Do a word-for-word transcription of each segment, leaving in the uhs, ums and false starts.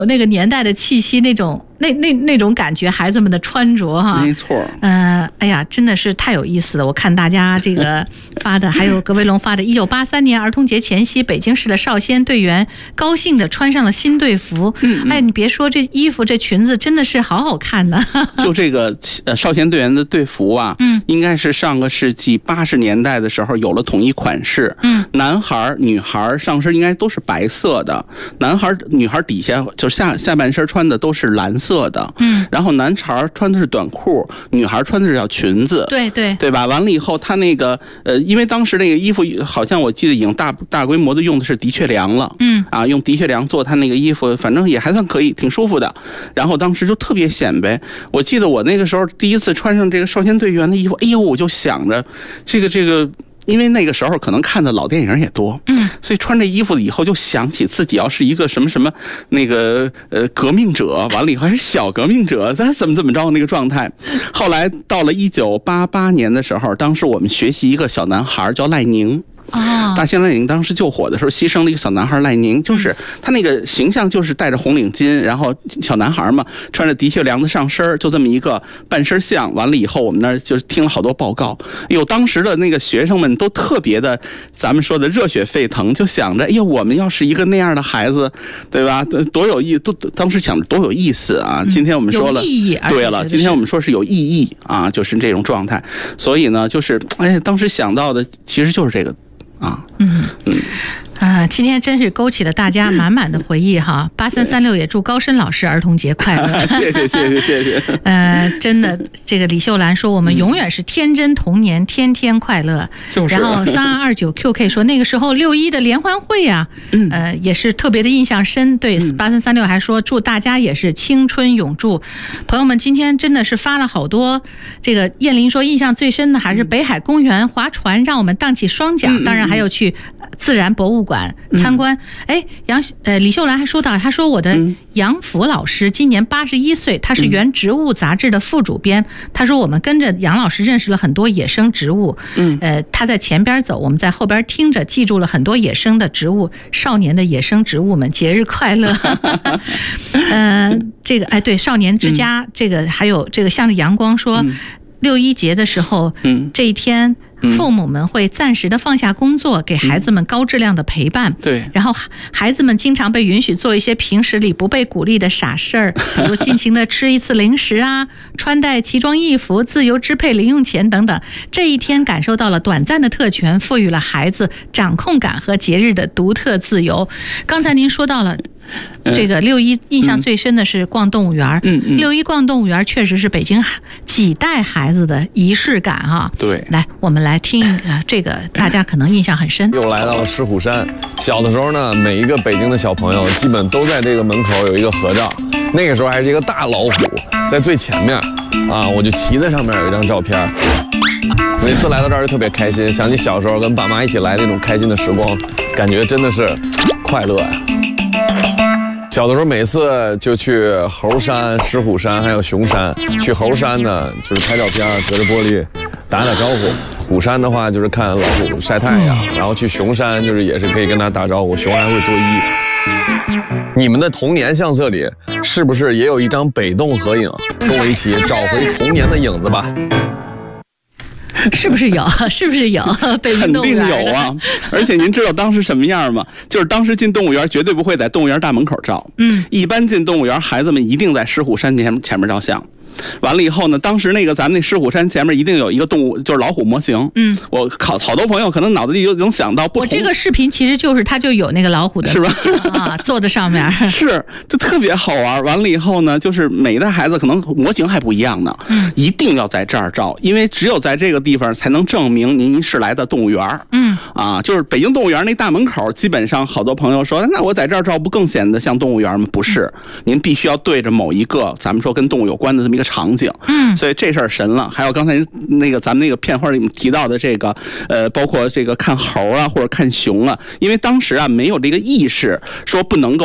那个年代的气息，那种那那那种感觉，孩子们的穿着哈， 没错。 嗯、呃，哎呀，真的是太有意思了。我看大家这个发的，还有葛威龙发的，一九八三年儿童节前夕，北京市的少先队员高兴的穿上了新队服。嗯，哎，你别说，这衣服这裙子真的是好好看呢。 就这个呃少先队员的队服啊，嗯，应该是上个世纪八十年代的时候有了统一款式。嗯，男孩女孩上身应该都是白色的，男孩女孩底下就下下半身穿的都是蓝色的。嗯，然后男孩穿的是短裤，女孩穿的是小裙子。 对对对吧？完了以后，他那个呃，因为当时那个衣服好像我记得已经大大规模的用的是的确良了。嗯，啊，用的确良做他那个衣服，反正也还算可以，挺舒服的。然后当时就特别显摆。我记得我那个时候第一次穿上这个少先队员的衣服，哎呦，我就想着这个这个。因为那个时候可能看的老电影也多，嗯，所以穿这衣服以后就想起自己要是一个什么什么那个呃革命者，完了以后还是小革命者，咱怎么怎么着那个状态。后来到了一九八八年的时候，当时我们学习一个小男孩叫赖宁。哦，大兴赖宁当时救火的时候牺牲了一个小男孩赖宁，就是他那个形象就是戴着红领巾，然后小男孩嘛，穿着的确良的上身，就这么一个半身像。完了以后，我们那儿就听了好多报告，哎呦，当时的那个学生们都特别的，咱们说的热血沸腾，就想着，哎呦，我们要是一个那样的孩子，对吧？多有意，都当时想着多有意思啊！今天我们说了， 有意义， 对了，今天我们说是有意义啊，就是这种状态。所以呢，就是哎，当时想到的其实就是这个。啊，嗯嗯， 啊，今天真是勾起了大家满满的回忆哈！八三三六也祝高深老师儿童节快乐， 谢谢谢谢谢谢。 呃，真的，这个李秀兰说我们永远是天真童年，天天快乐。 就是。 然后三二二九 Q K 说那个时候六一的联欢会啊，呃，也是特别的印象深。对，八三三六还说祝大家也是青春永驻。朋友们，今天真的是发了好多。这个燕玲说印象最深的还是北海公园划船，让我们荡起双桨。当然还有去自然博物馆参观。哎，杨呃李秀兰还说到，他说我的杨福老师今年八十一岁，他是原植物杂志的副主编。他说我们跟着杨老师认识了很多野生植物。嗯，呃他在前边走，我们在后边听着，记住了很多野生的植物。少年的野生植物们，节日快乐！呃，这个哎对，少年之家、嗯、这个还有这个向着阳光说。嗯六一节的时候，嗯，这一天父母们会暂时的放下工作，给孩子们高质量的陪伴。对，然后孩子们经常被允许做一些平时里不被鼓励的傻事儿，比如尽情的吃一次零食啊，穿戴奇装异服，自由支配零用钱等等。这一天感受到了短暂的特权，赋予了孩子掌控感和节日的独特自由。刚才您说到了。这个六一印象最深的是逛动物园。嗯嗯，六一逛动物园确实是北京几代孩子的仪式感哈。对，来我们来听一个这个，大家可能印象很深。 又来到了石虎山，小的时候呢，每一个北京的小朋友基本都在这个门口有一个合照。那个时候还是一个大老虎在最前面啊，我就骑在上面有一张照片。每次来到这儿就特别开心，想起小时候跟爸妈一起来那种开心的时光，感觉真的是快乐呀。小的时候每次就去猴山、石虎山还有熊山。去猴山呢就是拍照片，隔着玻璃打打招呼；虎山的话就是看老虎晒太阳，然后去熊山就是也是可以跟他打招呼，熊还会作揖。你们的童年相册里是不是也有一张北洞合影？跟我一起找回童年的影子吧。 是不是有？是不是有？北京动物园肯定有啊！而且您知道当时什么样吗？就是当时进动物园绝对不会在动物园大门口照，嗯，一般进动物园孩子们一定在石虎山前前面照相。完了以后呢，当时那个咱们那石虎山前面一定有一个动物，就是老虎模型。嗯，我靠，好多朋友可能脑子里就能想到不同。 我这个视频其实就是它就有那个老虎的， 是吧？ 啊，坐在上面是，就特别好玩。完了以后呢，就是每一代孩子可能模型还不一样呢，嗯，一定要在这儿照，因为只有在这个地方才能证明您是来的动物园。嗯，啊，就是北京动物园那大门口，基本上好多朋友说，那我在这儿照不更显得像动物园吗？不是，您必须要对着某一个咱们说跟动物有关的这么一个场景。嗯，所以这事儿神了。还有刚才那个咱们那个片花里面提到的这个，呃，包括这个看猴啊或者看熊啊，因为当时啊没有这个意识说不能够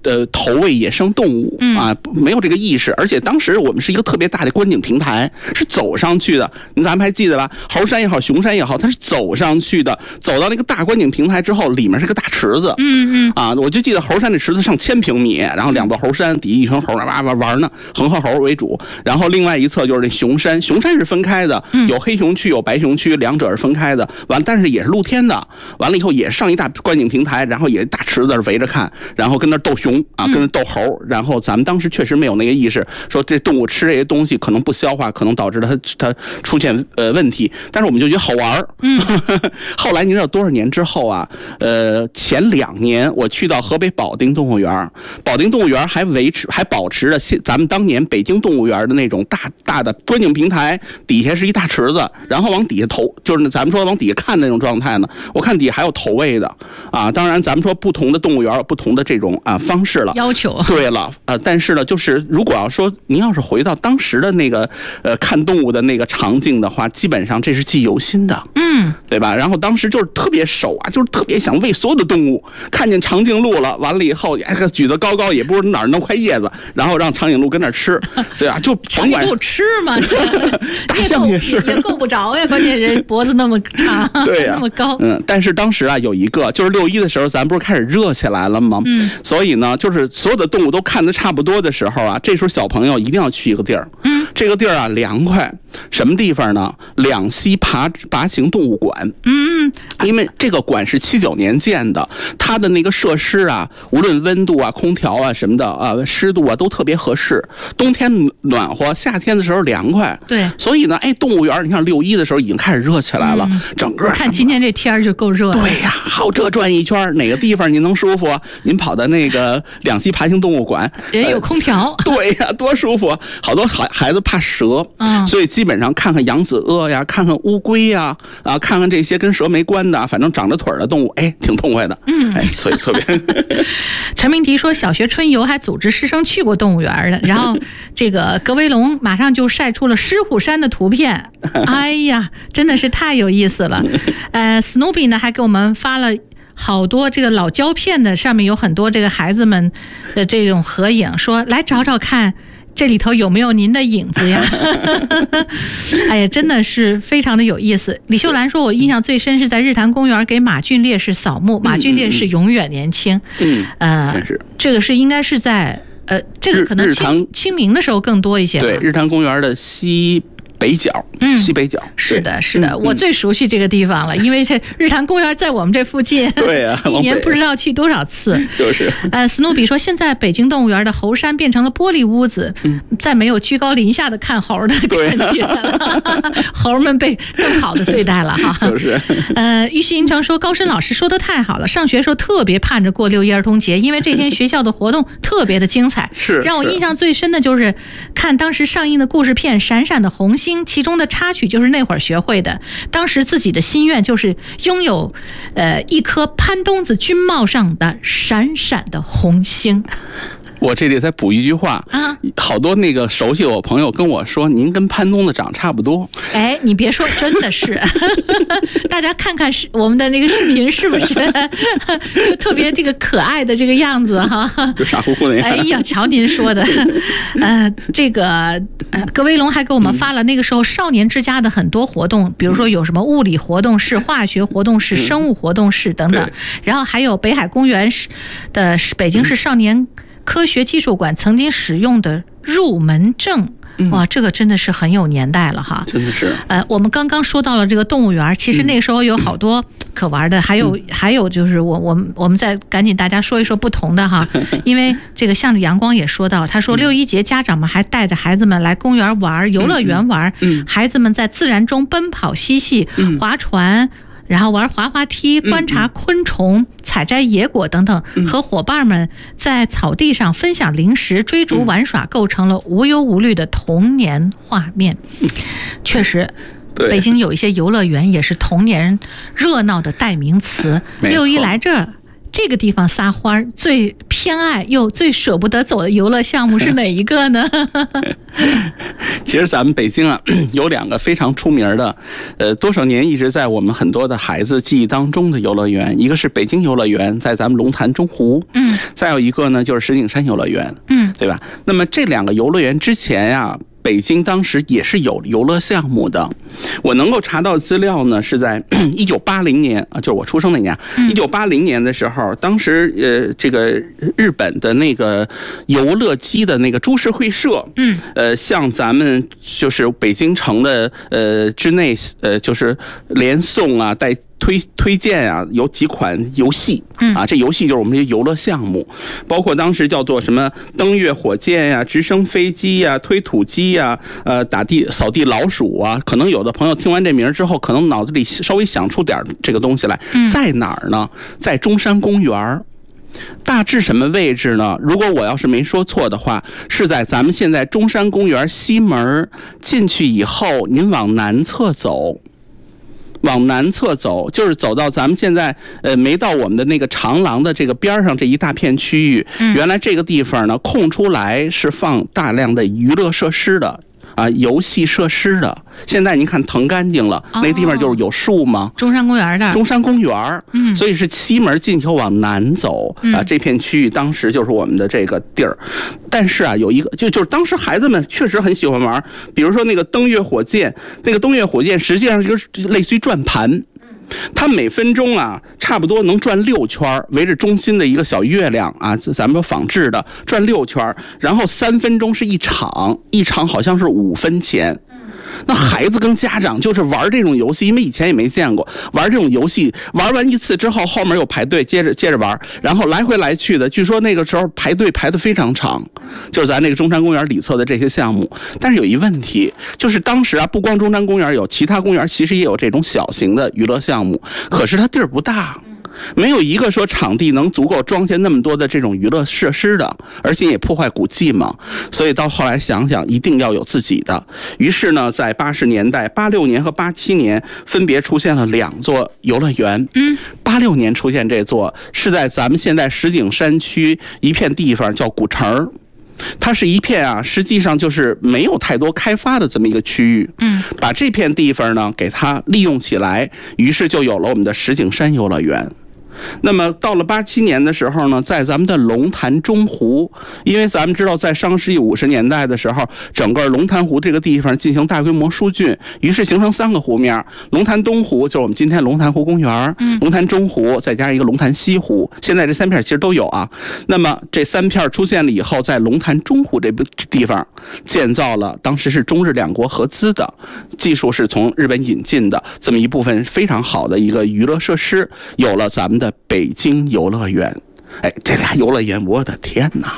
呃投喂野生动物啊，没有这个意识。而且当时我们是一个特别大的观景平台，是走上去的。咱们还记得吧？猴山也好，熊山也好，它是走上去的。走到那个大观景平台之后，里面是个大池子。嗯嗯。啊，我就记得猴山那池子上千平米，然后两座猴山，底下一群猴哇哇玩呢，恒河猴为主。然后另外一侧就是那熊山，熊山是分开的，有黑熊区有白熊区，两者是分开的。完，但是也是露天的。完了以后也上一大观景平台，然后也大池子围着看，然后跟那斗熊啊，跟那斗猴。然后咱们当时确实没有那个意识，说这动物吃这些东西可能不消化，可能导致它它出现呃问题。但是我们就觉得好玩儿。嗯。后来你知道多少年之后啊？呃，前两年我去到河北保定动物园，保定动物园还维持还保持着现咱们当年北京动物园的那种大大的观景平台，底下是一大池子，然后往底下投，就是咱们说往底下看那种状态呢。我看底下还有投喂的啊，当然咱们说不同的动物园有不同的这种啊方式了， 要求。 对了，呃，但是呢，就是如果要说您要是回到当时的那个呃看动物的那个场景的话，基本上这是记忆犹新的，嗯，对吧？然后当时就是特别熟啊，就是特别想喂所有的动物，看见长颈鹿了，完了以后哎举得高高，也不知道哪儿弄块叶子，然后让长颈鹿跟那儿吃，对啊，就甭管长颈鹿吃嘛， 大象也是也够不着呀，关键人脖子那么长， 对呀、啊， 那么高， 嗯，但是当时啊有一个就是六一的时候，咱不是开始热起来了吗？嗯，所以呢，就是所有的动物都看得差不多的时候啊，这时候小朋友一定要去一个地儿，嗯，这个地儿啊凉快，什么地方呢？两栖爬爬行动物馆，嗯，因为这个馆是七九年建的，它的那个设施啊，无论温度啊、空调啊什么的啊、湿度啊都特别合适，冬天暖和，夏天的时候凉快， 对， 所以呢，哎，动物园你看六一的时候已经开始热起来了，嗯、整个看今天这天儿就够热的， 对呀、啊，好，这转一圈哪个地方您能舒服？您跑到那个两栖爬行动物馆， 人有空调， 呃、对呀、啊，多舒服！好多孩孩子怕蛇，嗯，所以基本上看看扬子鳄呀，看看乌龟呀，啊，看看这些跟蛇没关的，反正长着腿的动物，哎，挺痛快的，嗯，哎，所以特别。 陈明迪说，小学春游还组织师生去过动物园的，然后这个格威龙马上就晒出了狮虎山的图片，哎呀，真的是太有意思了。呃 ，Snoopy 呢还给我们发了好多这个老胶片的，上面有很多这个孩子们的这种合影，说来找找看。这里头有没有您的影子呀？哎呀，真的是非常的有意思。李秀兰说，我印象最深是在日坛公园给马俊烈士扫墓，马俊烈士永远年轻。嗯，呃，这个是应该是在呃，这个可能清清明的时候更多一些吧。 对，日坛公园的西北角，嗯，西北角， 是的，是的，我最熟悉这个地方了，因为这日坛公园在我们这附近， 对呀、啊， 一年不知道去多少次。 就是， 呃，斯努比说，现在北京动物园的猴山变成了玻璃屋子，嗯、再没有居高临下的看猴的感觉了，猴们被更好的对待了哈。 就是， 呃，玉溪银城说，高深老师说的太好了，上学时候特别盼着过六一儿童节，因为这天学校的活动特别的精彩， 是让我印象最深的就是看当时上映的故事片《闪闪的红星》。其中的插曲就是那会儿学会的，当时自己的心愿就是拥有呃一颗潘冬子军帽上的闪闪的红星。 我这里再补一句话啊，好多那个熟悉我朋友跟我说，您跟潘冬子长差不多。 哎，你别说，真的是，大家看看是我们的那个视频是不是就特别这个可爱的这个样子哈， 就傻乎乎那样。 哎呀，瞧您说的，呃，这个呃，葛威龙还给我们发了那个时候少年之家的很多活动，比如说有什么物理活动室、化学活动室、生物活动室等等，然后还有北海公园的北京市少年科学技术馆曾经使用的入门证，哇，这个真的是很有年代了哈， 真的是。 呃，我们刚刚说到了这个动物园，其实那个时候有好多可玩的，还有还有就是我我们我们再赶紧大家说一说不同的哈，因为这个向着阳光也说到，他说六一节家长们还带着孩子们来公园玩、游乐园玩，孩子们在自然中奔跑嬉戏、划船。然后玩滑滑梯、观察昆虫、采摘野果等等，和伙伴们在草地上分享零食、追逐玩耍，构成了无忧无虑的童年画面。确实，北京有一些游乐园也是童年热闹的代名词。六一来这这个地方撒欢儿最偏爱又最舍不得走的游乐项目是哪一个呢？ 其实咱们北京啊，有两个非常出名的，呃，多少年一直在我们很多的孩子记忆当中的游乐园，一个是北京游乐园，在咱们龙潭中湖，嗯，再有一个呢就是石景山游乐园，嗯，对吧？那么这两个游乐园之前呀，北京当时也是有游乐项目的，我能够查到资料呢，是在一九八零年啊，就是我出生那年，一九八零年的时候，当时呃，这个日本的那个游乐机的那个株式会社，嗯，呃，向咱们就是北京城的呃之内，呃，就是连送啊，带推推荐啊，有几款游戏啊，这游戏就是我们这游乐项目，包括当时叫做什么登月火箭呀、啊、直升飞机呀、啊、推土机呀、啊、呃打地扫地老鼠啊。可能有的朋友听完这名之后，可能脑子里稍微想出点这个东西来，在哪儿呢？在中山公园。大致什么位置呢？如果我要是没说错的话，是在咱们现在中山公园西门进去以后，您往南侧走。往南侧走，就是走到咱们现在呃没到我们的那个长廊的这个边上这一大片区域，原来这个地方呢空出来是放大量的娱乐设施的。啊，游戏设施的，现在您看腾干净了，哦、那地方就是有树吗？ 中山公园的。 中山公园，嗯，所以是西门进球往南走、嗯、啊，这片区域当时就是我们的这个地儿。但是啊，有一个就就是当时孩子们确实很喜欢玩，比如说那个登月火箭，那个登月火箭实际上就是类似于转盘。它每分钟啊，差不多能转六圈，围着中心的一个小月亮啊，咱们仿制的转六圈，然后三分钟是一场，一场好像是五分钱。那孩子跟家长就是玩这种游戏，因为以前也没见过，玩这种游戏，玩完一次之后，后面又排队，接着接着玩，然后来回来去的。据说那个时候排队排得非常长，就是咱那个中山公园里侧的这些项目。但是有一问题，就是当时啊，不光中山公园有，其他公园其实也有这种小型的娱乐项目，可是它地儿不大。没有一个说场地能足够装下那么多的这种娱乐设施的，而且也破坏古迹嘛，所以到后来想想一定要有自己的。于是呢，在八十年代，八六年和八七年分别出现了两座游乐园。嗯，八六年出现这座是在咱们现在石景山区一片地方叫古城。它是一片啊，实际上就是没有太多开发的这么一个区域。嗯，把这片地方呢给它利用起来，于是就有了我们的石景山游乐园。那么到了八七年的时候呢，在咱们的龙潭中湖，因为咱们知道在上世纪五十年代的时候，整个龙潭湖这个地方进行大规模疏浚，于是形成三个湖面，龙潭东湖就是我们今天龙潭湖公园，龙潭中湖再加上一个龙潭西湖，现在这三片其实都有啊。那么这三片出现了以后，在龙潭中湖这地方建造了，当时是中日两国合资的，技术是从日本引进的这么一部分非常好的一个娱乐设施，有了咱们的北京游乐园。哎，这俩游乐园，我的天哪！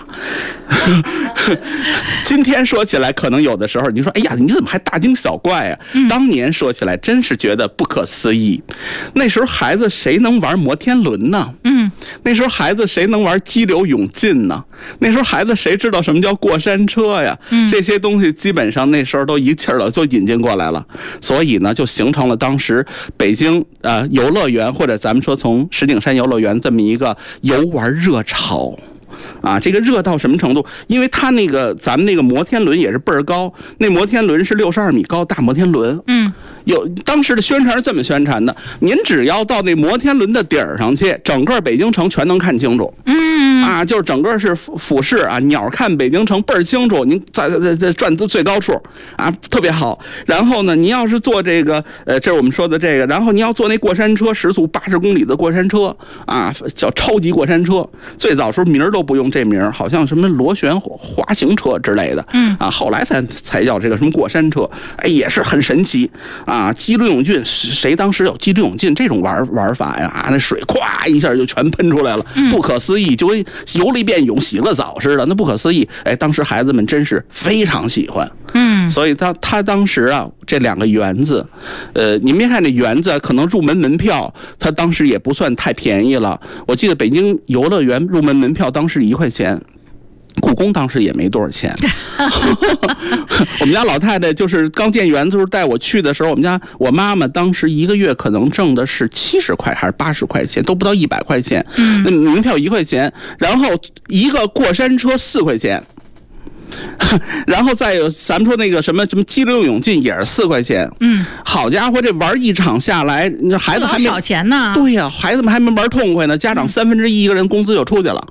今天说起来，可能有的时候你说，哎呀，你怎么还大惊小怪啊？嗯、当年说起来，真是觉得不可思议。那时候孩子谁能玩摩天轮呢？嗯，那时候孩子谁能玩激流勇进呢？那时候孩子谁知道什么叫过山车呀？嗯，这些东西基本上那时候都一气儿了就引进过来了，所以呢，就形成了当时北京呃游乐园，或者咱们说从石景山游乐园这么一个游玩热潮。啊，这个热到什么程度？因为它那个咱们那个摩天轮也是倍儿高，那摩天轮是六十二米高大摩天轮。嗯，有当时的宣传是这么宣传的：您只要到那摩天轮的顶儿上去，整个北京城全能看清楚。嗯，啊，就是整个是俯视啊，鸟看北京城倍儿清楚。您在在在转到最高处啊，特别好。然后呢，您要是坐这个呃，这是我们说的这个，然后您要坐那过山车，时速八十公里的过山车啊，叫超级过山车。最早时候名儿都不用这名，好像什么螺旋滑行车之类的，嗯啊，后来才才叫这个什么过山车，哎，也是很神奇啊。激流勇进，谁当时有激流勇进这种玩玩法呀？啊，那水咵一下就全喷出来了，不可思议，就跟游了一遍泳、洗了澡似的，那不可思议。哎，当时孩子们真是非常喜欢，嗯，所以他他当时啊，这两个园子，呃，你们别看这园子可能入门门票，他当时也不算太便宜了。我记得北京游乐园入门门票当时一块钱。 故宫当时也没多少钱，我们家老太太就是刚建园的时候带我去的时候，我们家我妈妈当时一个月可能挣的是七十块还是八十块钱，都不到一百块钱。嗯，那门票一块钱，然后一个过山车四块钱。然后再有咱们说那个什么什么激流勇进也是四块钱，嗯，好家伙，这玩一场下来，孩子还没少钱呢。 对呀、啊，孩子们还没玩痛快呢，家长三分之一一个人工资就出去了。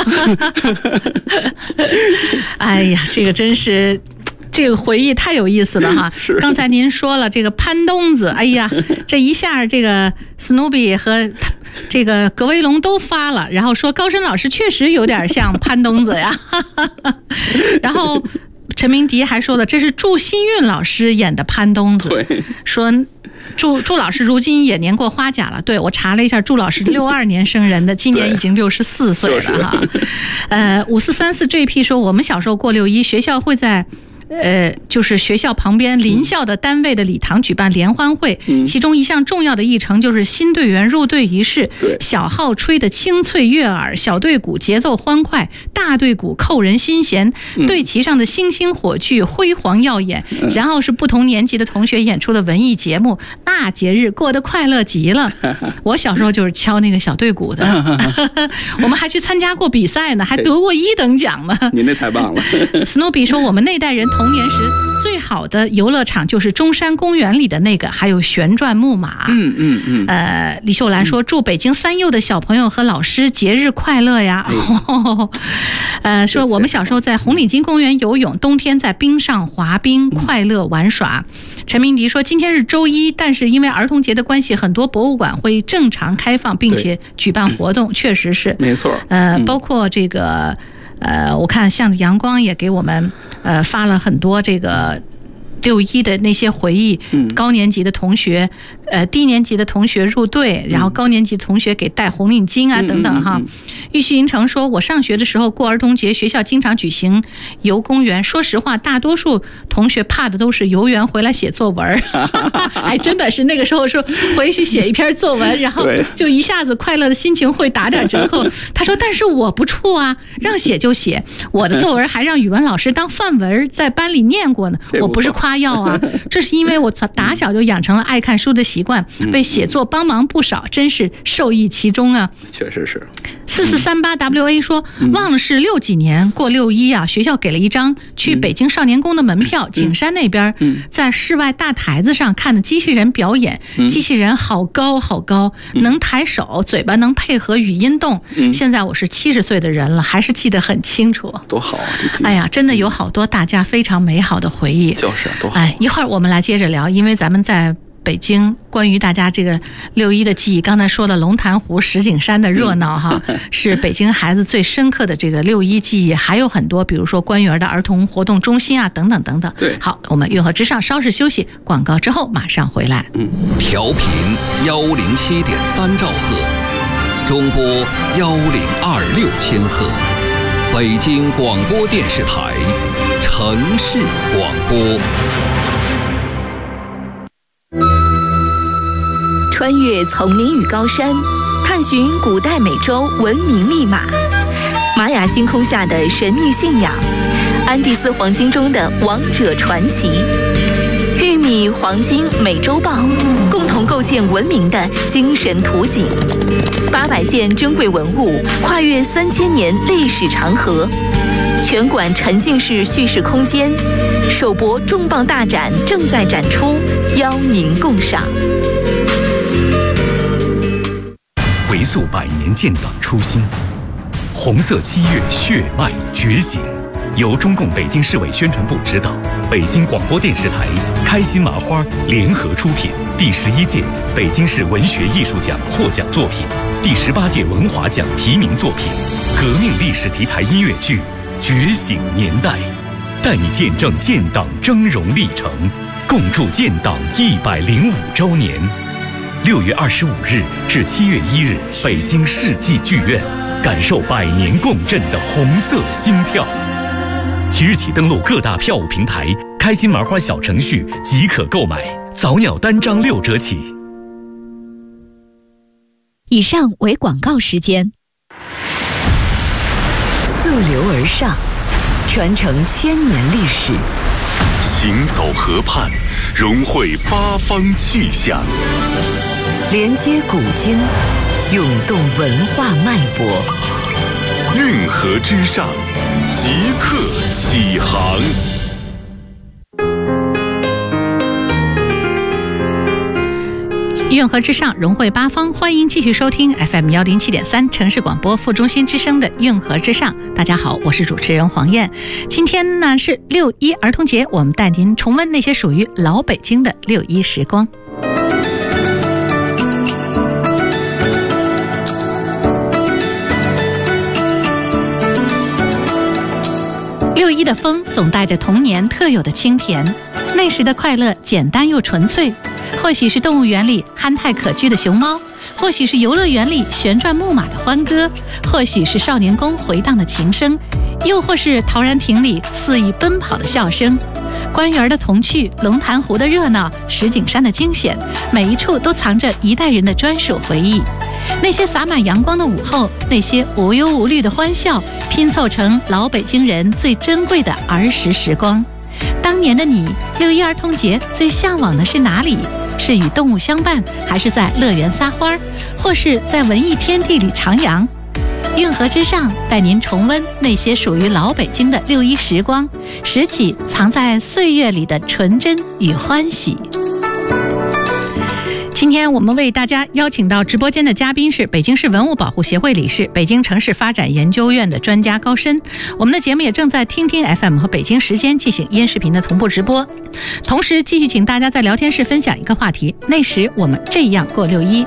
哎呀，这个真是。这个回忆太有意思了哈！刚才您说了这个潘东子，哎呀，这一下这个史努比和这个葛威龙都发了，然后说高深老师确实有点像潘东子呀。然后陈明迪还说了，这是祝新运老师演的潘东子，说祝祝老师如今也年过花甲了。对，我查了一下，祝老师六二年生人的，今年已经六十四岁了哈。呃，五四三四 J P 说，我们小时候过六一，学校会在。呃，就是学校旁边邻校的单位的礼堂举办联欢会，嗯、其中一项重要的议程就是新队员入队仪式。小号吹得清脆悦耳，小队鼓节奏欢快，大队鼓扣人心弦，嗯、队旗上的星星火炬辉煌耀眼。嗯、然后是不同年级的同学演出的文艺节目，那节日过得快乐极了。我小时候就是敲那个小队鼓的，我们还去参加过比赛呢，还得过一等奖呢。 您这太棒了。 斯诺比说，我们那代人童年时最好的游乐场就是中山公园里的那个，还有旋转木马。嗯嗯嗯。呃，李秀兰说，祝北京三幼的小朋友和老师节日快乐呀。哦、呃，说我们小时候在红领巾公园游泳，冬天在冰上滑冰，快乐玩耍。嗯、陈明迪说，今天是周一，但是因为儿童节的关系，很多博物馆会正常开放，并且举办活动，确实是没错。 呃，包括这个。呃，我看像阳光也给我们呃发了很多这个六一的那些回忆，高年级的同学，呃，低年级的同学入队，然后高年级同学给戴红领巾啊等等哈。玉溪银城说，我上学的时候过儿童节，学校经常举行游公园。说实话，大多数同学怕的都是游园回来写作文，还真的是那个时候说回去写一篇作文，然后就一下子快乐的心情会打点折扣。他说，但是我不怵啊，让写就写，我的作文还让语文老师当范文在班里念过呢。我不是夸耀啊，这是因为我打小就养成了爱看书的习惯，为写作帮忙不少，真是受益其中啊。 确实是。 四四三八 W A 说，忘了是六几年过六一啊，学校给了一张去北京少年宫的门票，景山那边在室外大台子上看的机器人表演，机器人好高好高，能抬手，嘴巴能配合语音动。现在我是七十岁的人了，还是记得很清楚。 多好啊！ 哎呀，真的有好多大家非常美好的回忆。 就是多好。 哎，一会儿我们来接着聊，因为咱们在北京关于大家这个六一的记忆，刚才说了龙潭湖、石景山的热闹哈，是北京孩子最深刻的这个六一记忆，还有很多，比如说官园的儿童活动中心啊，等等等等。 对， 好，我们运河之上稍事休息，广告之后马上回来。 嗯，调频幺零七点三兆赫，中波幺零二六千赫，北京广播电视台城市广播。 穿越丛林与高山，探寻古代美洲文明密码，玛雅星空下的神秘信仰，安第斯黄金中的王者传奇，玉米黄金美洲豹，共同构建文明的精神图景。八百件珍贵文物，跨越三千年历史长河。全馆沉浸式叙事空间，首博重磅大展正在展出，邀您共赏。 回溯百年建党初心，红色七月血脉觉醒。由中共北京市委宣传部指导，北京广播电视台、开心麻花联合出品，第十一届北京市文学艺术奖获奖作品，第十八届文华奖提名作品，革命历史题材音乐剧《觉醒年代》，带你见证建党峥嵘历程，共筑建党一百零五周年。六月二十五日至七月一日，北京世纪剧院，感受百年共振的红色心跳。即日起登录各大票务平台，开心麻花小程序即可购买，早鸟单张六折起。 以上为广告时间。溯流而上， 传承千年历史， 行走河畔，融汇八方气象， 连接古今，涌动文化脉搏。 运河之上，即刻起航。 运河之上，融汇八方，欢迎继续收听 F M 幺零七点三城市广播副中心之声的运河之上。大家好，我是主持人黄燕。今天呢是六一儿童节，我们带您重温那些属于老北京的六一时光。六一的风总带着童年特有的清甜，那时的快乐简单又纯粹。或许是动物园里憨态可掬的熊猫，或许是游乐园里旋转木马的欢歌，或许是少年宫回荡的琴声，又或是陶然亭里肆意奔跑的笑声。官园的童趣，龙潭湖的热闹，石景山的惊险，每一处都藏着一代人的专属回忆。那些洒满阳光的午后，那些无忧无虑的欢笑，拼凑成老北京人最珍贵的儿时时光。当年的你，六一儿童节最向往的是哪里？是与动物相伴，还是在乐园撒欢，或是在文艺天地里徜徉？运河之上，带您重温那些属于老北京的六一时光，拾起藏在岁月里的纯真与欢喜。今天我们为大家邀请到直播间的嘉宾是北京市文物保护协会理事、北京城市发展研究院的专家高深。我们的节目也正在听听 F M 和北京时间进行音视频的同步直播，同时继续请大家在聊天室分享一个话题：那时我们这样过六一。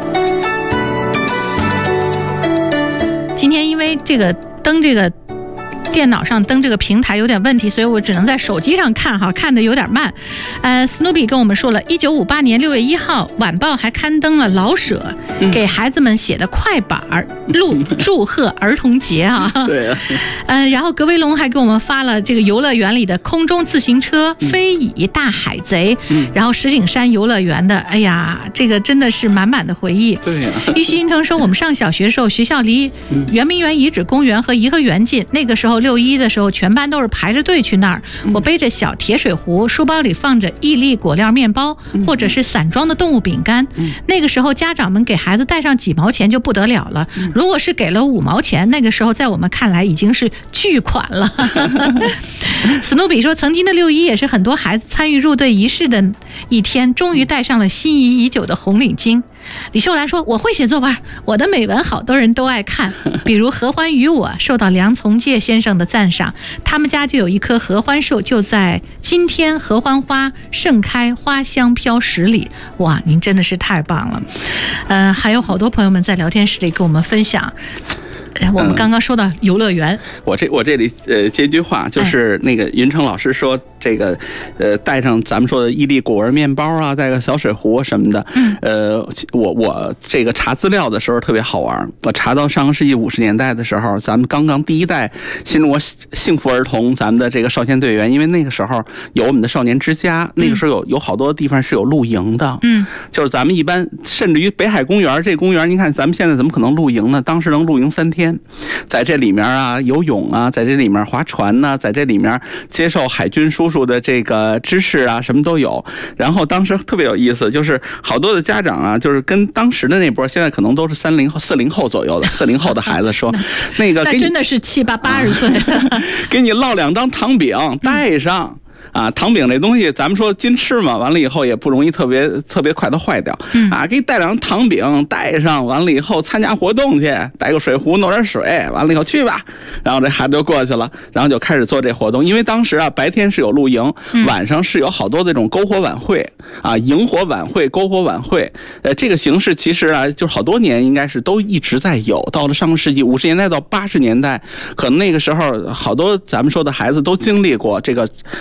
今天因为这个登这个电脑上登这个平台有点问题，所以我只能在手机上看哈，看的有点慢。呃 Snoopy 跟我们说了，一九五八年六月一号，晚报还刊登了老舍给孩子们写的快板录祝贺儿童节啊。 对啊。 呃，然后格威龙还给我们发了这个游乐园里的空中自行车、嗯、飞蚁、大海贼，嗯、然后石景山游乐园的，哎呀，这个真的是满满的回忆。 对呀、啊。 玉溪新城说，我们上小学的时候，学校离圆明园遗址公园和颐和园近，那个时候六一的时候，全班都是排着队去那儿。我背着小铁水壶，书包里放着伊利果料面包，或者是散装的动物饼干。那个时候，家长们给孩子带上几毛钱就不得了了。如果是给了五毛钱，那个时候在我们看来已经是巨款了。史努比说，曾经的六一也是很多孩子参与入队仪式的一天，终于戴上了心仪已久的红领巾。李秀兰说，我会写作文，我的美文好多人都爱看，比如合欢与我受到梁从诫先生的赞赏，他们家就有一棵合欢树，就在今天合欢花盛开，花香飘十里。哇，您真的是太棒了。呃，还有好多朋友们在聊天室里跟我们分享，我们刚刚说到游乐园、嗯、 我这我这里呃接一句话，就是那个云成老师说这个呃带上咱们说的伊利果味面包啊，带个小水壶什么的。嗯，呃我我这个查资料的时候特别好玩，我查到上个世纪五十年代的时候，咱们刚刚第一代新中国幸福儿童咱们的这个少先队员，因为那个时候有我们的少年之家，那个时候有有好多地方是有露营的。嗯，就是咱们一般甚至于北海公园这公园，您看咱们现在怎么可能露营呢？当时能露营三天，在这里面啊游泳啊，在这里面划船呢、啊，在这里面接受海军叔叔的这个知识啊，什么都有。然后当时特别有意思，就是好多的家长啊，就是跟当时的那波，现在可能都是三零后、四零后左右的四零后的孩子说，那个那真的是七八八十岁， 给你烙两张糖饼带上。啊，糖饼这东西咱们说金翅嘛，完了以后也不容易特别特别快的坏掉。嗯啊，给你带两糖饼带上，完了以后参加活动去，带个水壶弄点水，完了以后去吧。然后这孩子就过去了，然后就开始做这活动。因为当时啊，白天是有露营，晚上是有好多这种篝火晚会啊，萤火晚会、篝火晚会。呃，这个形式其实啊，就好多年应该是都一直在有。到了上个世纪五十年代到八十年代，可能那个时候好多咱们说的孩子都经历过这个露营。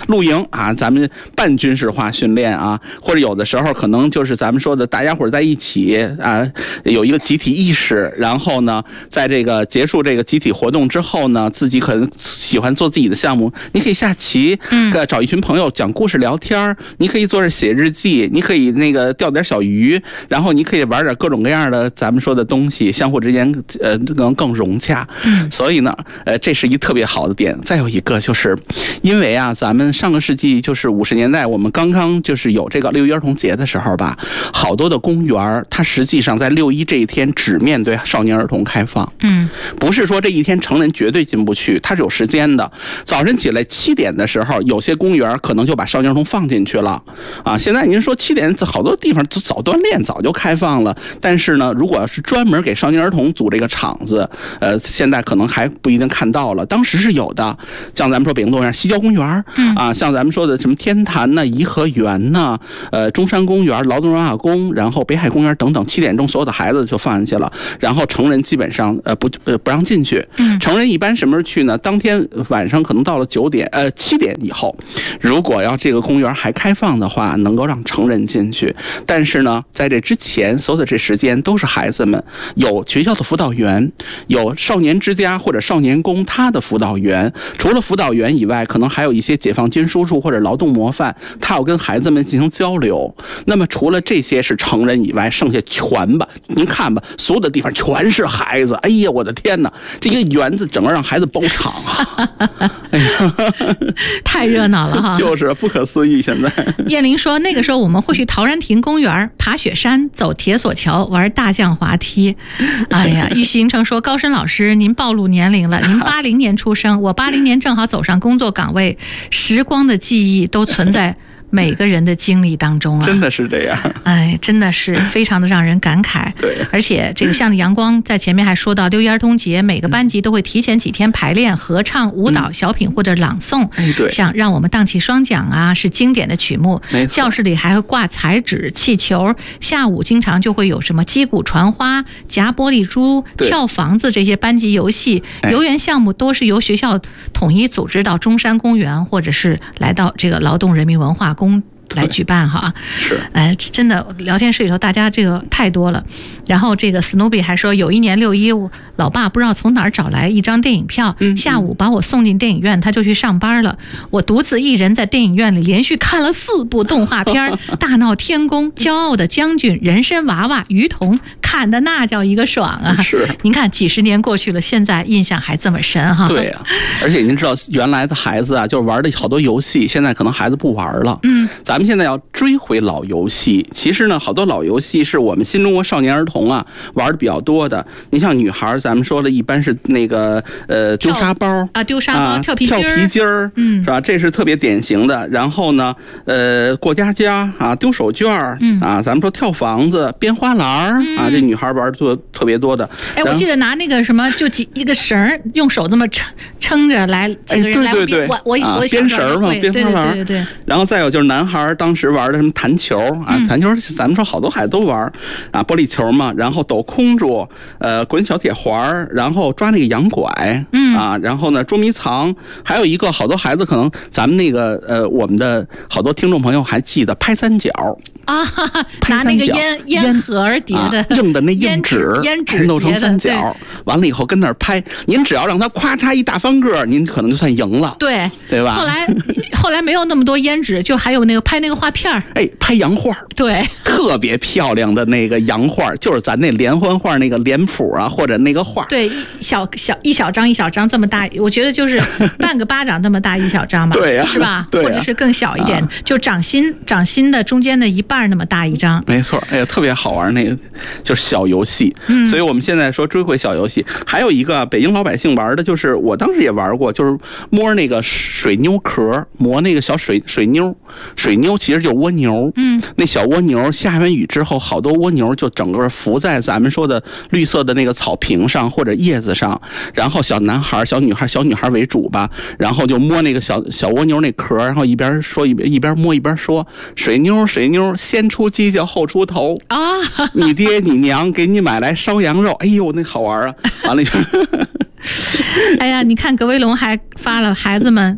能啊，咱们半军事化训练啊，或者有的时候可能就是咱们说的大家伙在一起啊，有一个集体意识，然后呢，在这个结束这个集体活动之后呢，自己可能喜欢做自己的项目，你可以下棋，嗯，找一群朋友讲故事聊天，你可以坐着写日记，你可以那个钓点小鱼，然后你可以玩点各种各样的咱们说的东西，相互之间呃能更融洽。嗯，所以呢，呃，这是一特别好的点。再有一个就是，因为啊，咱们上个世纪就是五十年代，我们刚刚就是有这个六一儿童节的时候吧，好多的公园它实际上在六一这一天只面对少年儿童开放。嗯，不是说这一天成人绝对进不去，它是有时间的。早晨起来七点的时候，有些公园可能就把少年儿童放进去了啊。现在您说七点，好多地方早锻炼早就开放了，但是呢，如果要是专门给少年儿童组这个场子，呃，现在可能还不一定看到了。当时是有的，像咱们说北京动物园、西郊公园，嗯啊，像咱们说的什么天坛呢、颐和园呢、呃中山公园、劳动文化宫，然后北海公园等等，七点钟所有的孩子就放进去了，然后成人基本上呃不呃不让进去。嗯，成人一般什么时候去呢？当天晚上可能到了九点呃七点以后，如果要这个公园还开放的话，能够让成人进去。但是呢，在这之前，所有的这时间都是孩子们，有学校的辅导员，有少年之家或者少年宫他的辅导员。除了辅导员以外，可能还有一些解放军叔叔或者劳动模范，他要跟孩子们进行交流。那么除了这些是成人以外，剩下全吧，您看吧，所有的地方全是孩子。哎呀，我的天哪，这个园子整个让孩子包场啊！哎呀， 太热闹了哈！ 就是不可思议。现在燕玲说，那个时候我们会去陶然亭公园爬雪山、走铁索桥、玩大象滑梯。哎呀，玉溪银城说，高深老师，您暴露年龄了，您八零年出生，我八零年正好走上工作岗位，时光的记忆都存在每个人的经历当中啊， 真的是这样。 哎，真的是非常的让人感慨。 对， 而且这个像阳光在前面还说到，六一儿童节每个班级都会提前几天排练合唱、舞蹈、小品或者朗诵。 哎，对， 像让我们荡起双桨啊，是经典的曲目。教室里还会挂彩纸、气球，下午经常就会有什么击鼓传花、夹玻璃珠、跳房子这些班级游戏。游园项目都是由学校统一组织到中山公园，或者是来到这个劳动人民文化宫来举办哈。 是， 哎，真的聊天室里头大家这个太多了。然后这个史努比还说，有一年六一，我老爸不知道从哪儿找来一张电影票，嗯、下午把我送进电影院，他就去上班了。我独自一人在电影院里连续看了四部动画片，大闹天宫、骄傲的将军、人参娃娃、鱼童，看的那叫一个爽啊！ 是， 您看几十年过去了，现在印象还这么深哈。 对呀、啊，而且您知道原来的孩子啊，就是玩的好多游戏，现在可能孩子不玩了。嗯，咱们现在要追回老游戏。其实呢，好多老游戏是我们新中国少年儿童啊玩的比较多的。你像女孩，咱们说的一般是那个呃丢沙包啊，丢沙包、啊、跳皮筋儿、跳皮筋儿，嗯，是吧？这是特别典型的。然后呢，呃，过家家啊，丢手绢儿，嗯啊，咱们说跳房子、编花篮儿、嗯、啊，这女孩玩的特别多的。 哎，我记得拿那个什么，就几一个绳儿，用手这么撑撑着来，几个人来。 哎、对对对， 我我啊、 我编绳嘛，编花篮。 对对对。 然后再有就是男孩当时玩的什么弹球啊，弹球咱们说好多孩子都玩啊，玻璃球嘛，然后抖空竹，呃，滚小铁环，然后抓那个洋拐，嗯啊，然后呢捉迷藏，还有一个好多孩子可能咱们那个呃我们的好多听众朋友还记得拍三角啊，拿那个烟烟盒叠的、 啊、硬的那硬纸， 烟纸弄成三角，完了以后跟那儿拍，您只要让他咔嚓一大翻个，您可能就算赢了， 对对吧？ 后来后来没有那么多烟纸，就还有那个拍那个画片， 哎，拍洋画， 对， 特别漂亮的那个洋画，就是咱那连环画那个脸谱啊，或者那个画， 对，小小一小张一小张这么大，我觉得就是半个巴掌这么大一小张吧， 对呀、啊， 是吧？ 对、啊， 或者是更小一点，啊、就掌心掌心的中间的一半那么大一张， 没错，哎呀，特别好玩，那个就是小游戏。嗯，所以我们现在说追回小游戏，还有一个北京老百姓玩的，就是我当时也玩过，就是摸那个水妞壳，磨那个小水水妞，水妞其实就是蜗牛，嗯，那小蜗牛下完雨之后，好多蜗牛就整个浮在咱们说的绿色的那个草坪上或者叶子上，然后小男孩、小女孩、小女孩为主吧，然后就摸那个小小蜗牛那壳，然后一边说一边一边摸一边说：“水妞，水妞，先出犄角后出头啊！你爹你娘给你买来烧羊肉，哎呦，那好玩啊！完了， 哎呀，你看葛威龙还发了孩子们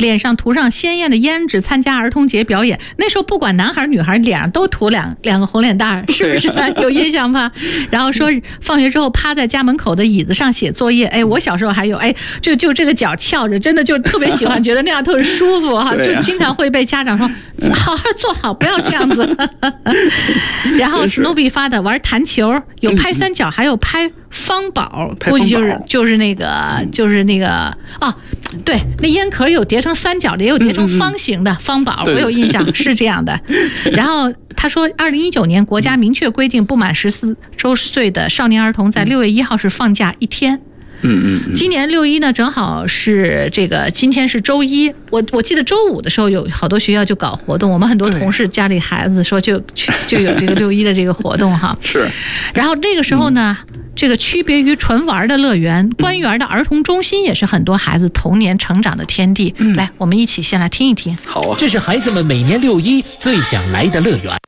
脸上涂上鲜艳的胭脂，参加儿童节表演。那时候不管男孩女孩，脸上都涂两两个红脸蛋儿，是不是、啊、有印象吧？然后说放学之后趴在家门口的椅子上写作业。哎，我小时候还有，哎，就就这个脚翘着，真的就特别喜欢，觉得那样特别舒服哈、啊，就经常会被家长说好好坐好，不要这样子。然后 Snoopy 发的玩弹球，有拍三角，还有拍方宝，估计就是就是那个就是那个哦，对，那烟壳有叠成三角的，也有叠成方形的方宝，我有印象是这样的。然后他说，二零一九年国家明确规定，不满十四周岁的少年儿童在六月一号是放假一天。 嗯嗯， 今年六一呢，正好是这个，今天是周一。我我记得周五的时候有好多学校就搞活动，我们很多同事家里孩子说就就有这个六一的这个活动哈。 是。 然后那个时候呢，嗯、这个区别于纯玩的乐园，官园的儿童中心也是很多孩子童年成长的天地。嗯、来，我们一起先来听一听。 好啊， 这是孩子们每年六一最想来的乐园。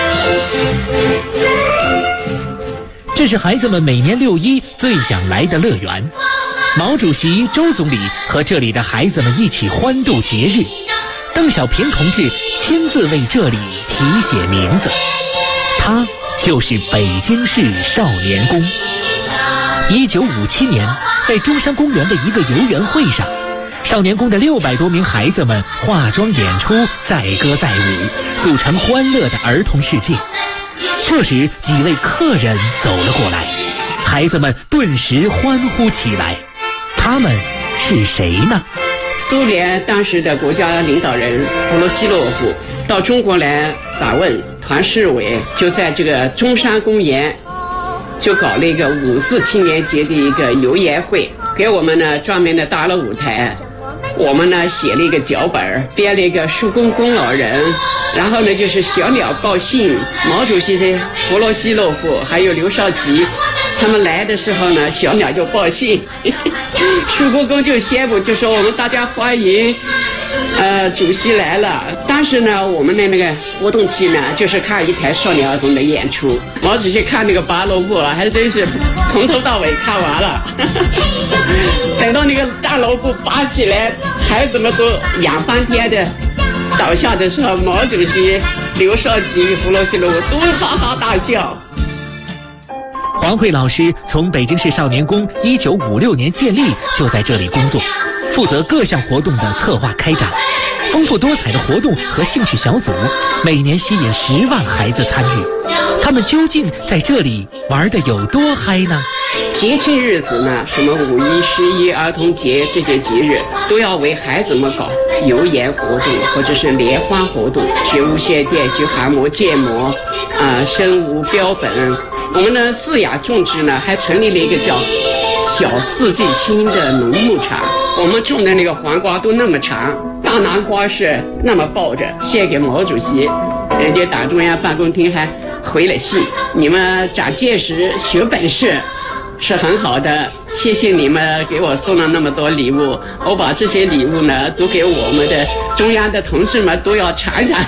这是孩子们每年六一最想来的乐园。毛主席、周总理和这里的孩子们一起欢度节日。邓小平同志亲自为这里题写名字，他就是北京市少年宫。一九五七年，在中山公园的一个游园会上，少年宫的六百多名孩子们化妆演出，载歌载舞，组成欢乐的儿童世界。这时几位客人走了过来，孩子们顿时欢呼起来。他们是谁呢？ 苏联当时的国家领导人弗罗西洛夫到中国来访问，团市委就在这个中山公园就搞了一个五四青年节的一个游园会，给我们呢专门的搭了舞台，我们呢写了一个脚本，编了一个树公公老人，然后呢就是小鸟报信，毛主席的弗罗西洛夫还有刘少奇他们来的时候呢，小鸟就报信，树公公就宣布，就说我们大家欢迎呃主席来了。当时呢我们的那个活动期呢就是看一台少年儿童的演出，毛主席看那个拔萝卜还真是从头到尾看完了。等到那个大萝卜拔起来，孩子们都仰翻天的倒下的时候，毛主席、刘少奇、弗罗西洛夫都哈哈大笑。 黄慧老师从北京市少年宫一九五六年建立就在这里工作，负责各项活动的策划开展。丰富多彩的活动和兴趣小组每年吸引十万孩子参与，他们究竟在这里玩得有多嗨呢？ 节庆日子呢，什么五一、十一、儿童节这些节日，都要为孩子们搞游园活动或者是联欢活动，学无线电、学航模、建模，啊、呃，生物标本。我们的饲养种植呢，还成立了一个叫小四季青的农牧场。我们种的那个黄瓜都那么长，大南瓜是那么抱着，献给毛主席。人家党中央办公厅还回了信，你们长见识、学本事是很好的，谢谢你们给我送了那么多礼物，我把这些礼物呢都给我们的中央的同志们都要尝尝。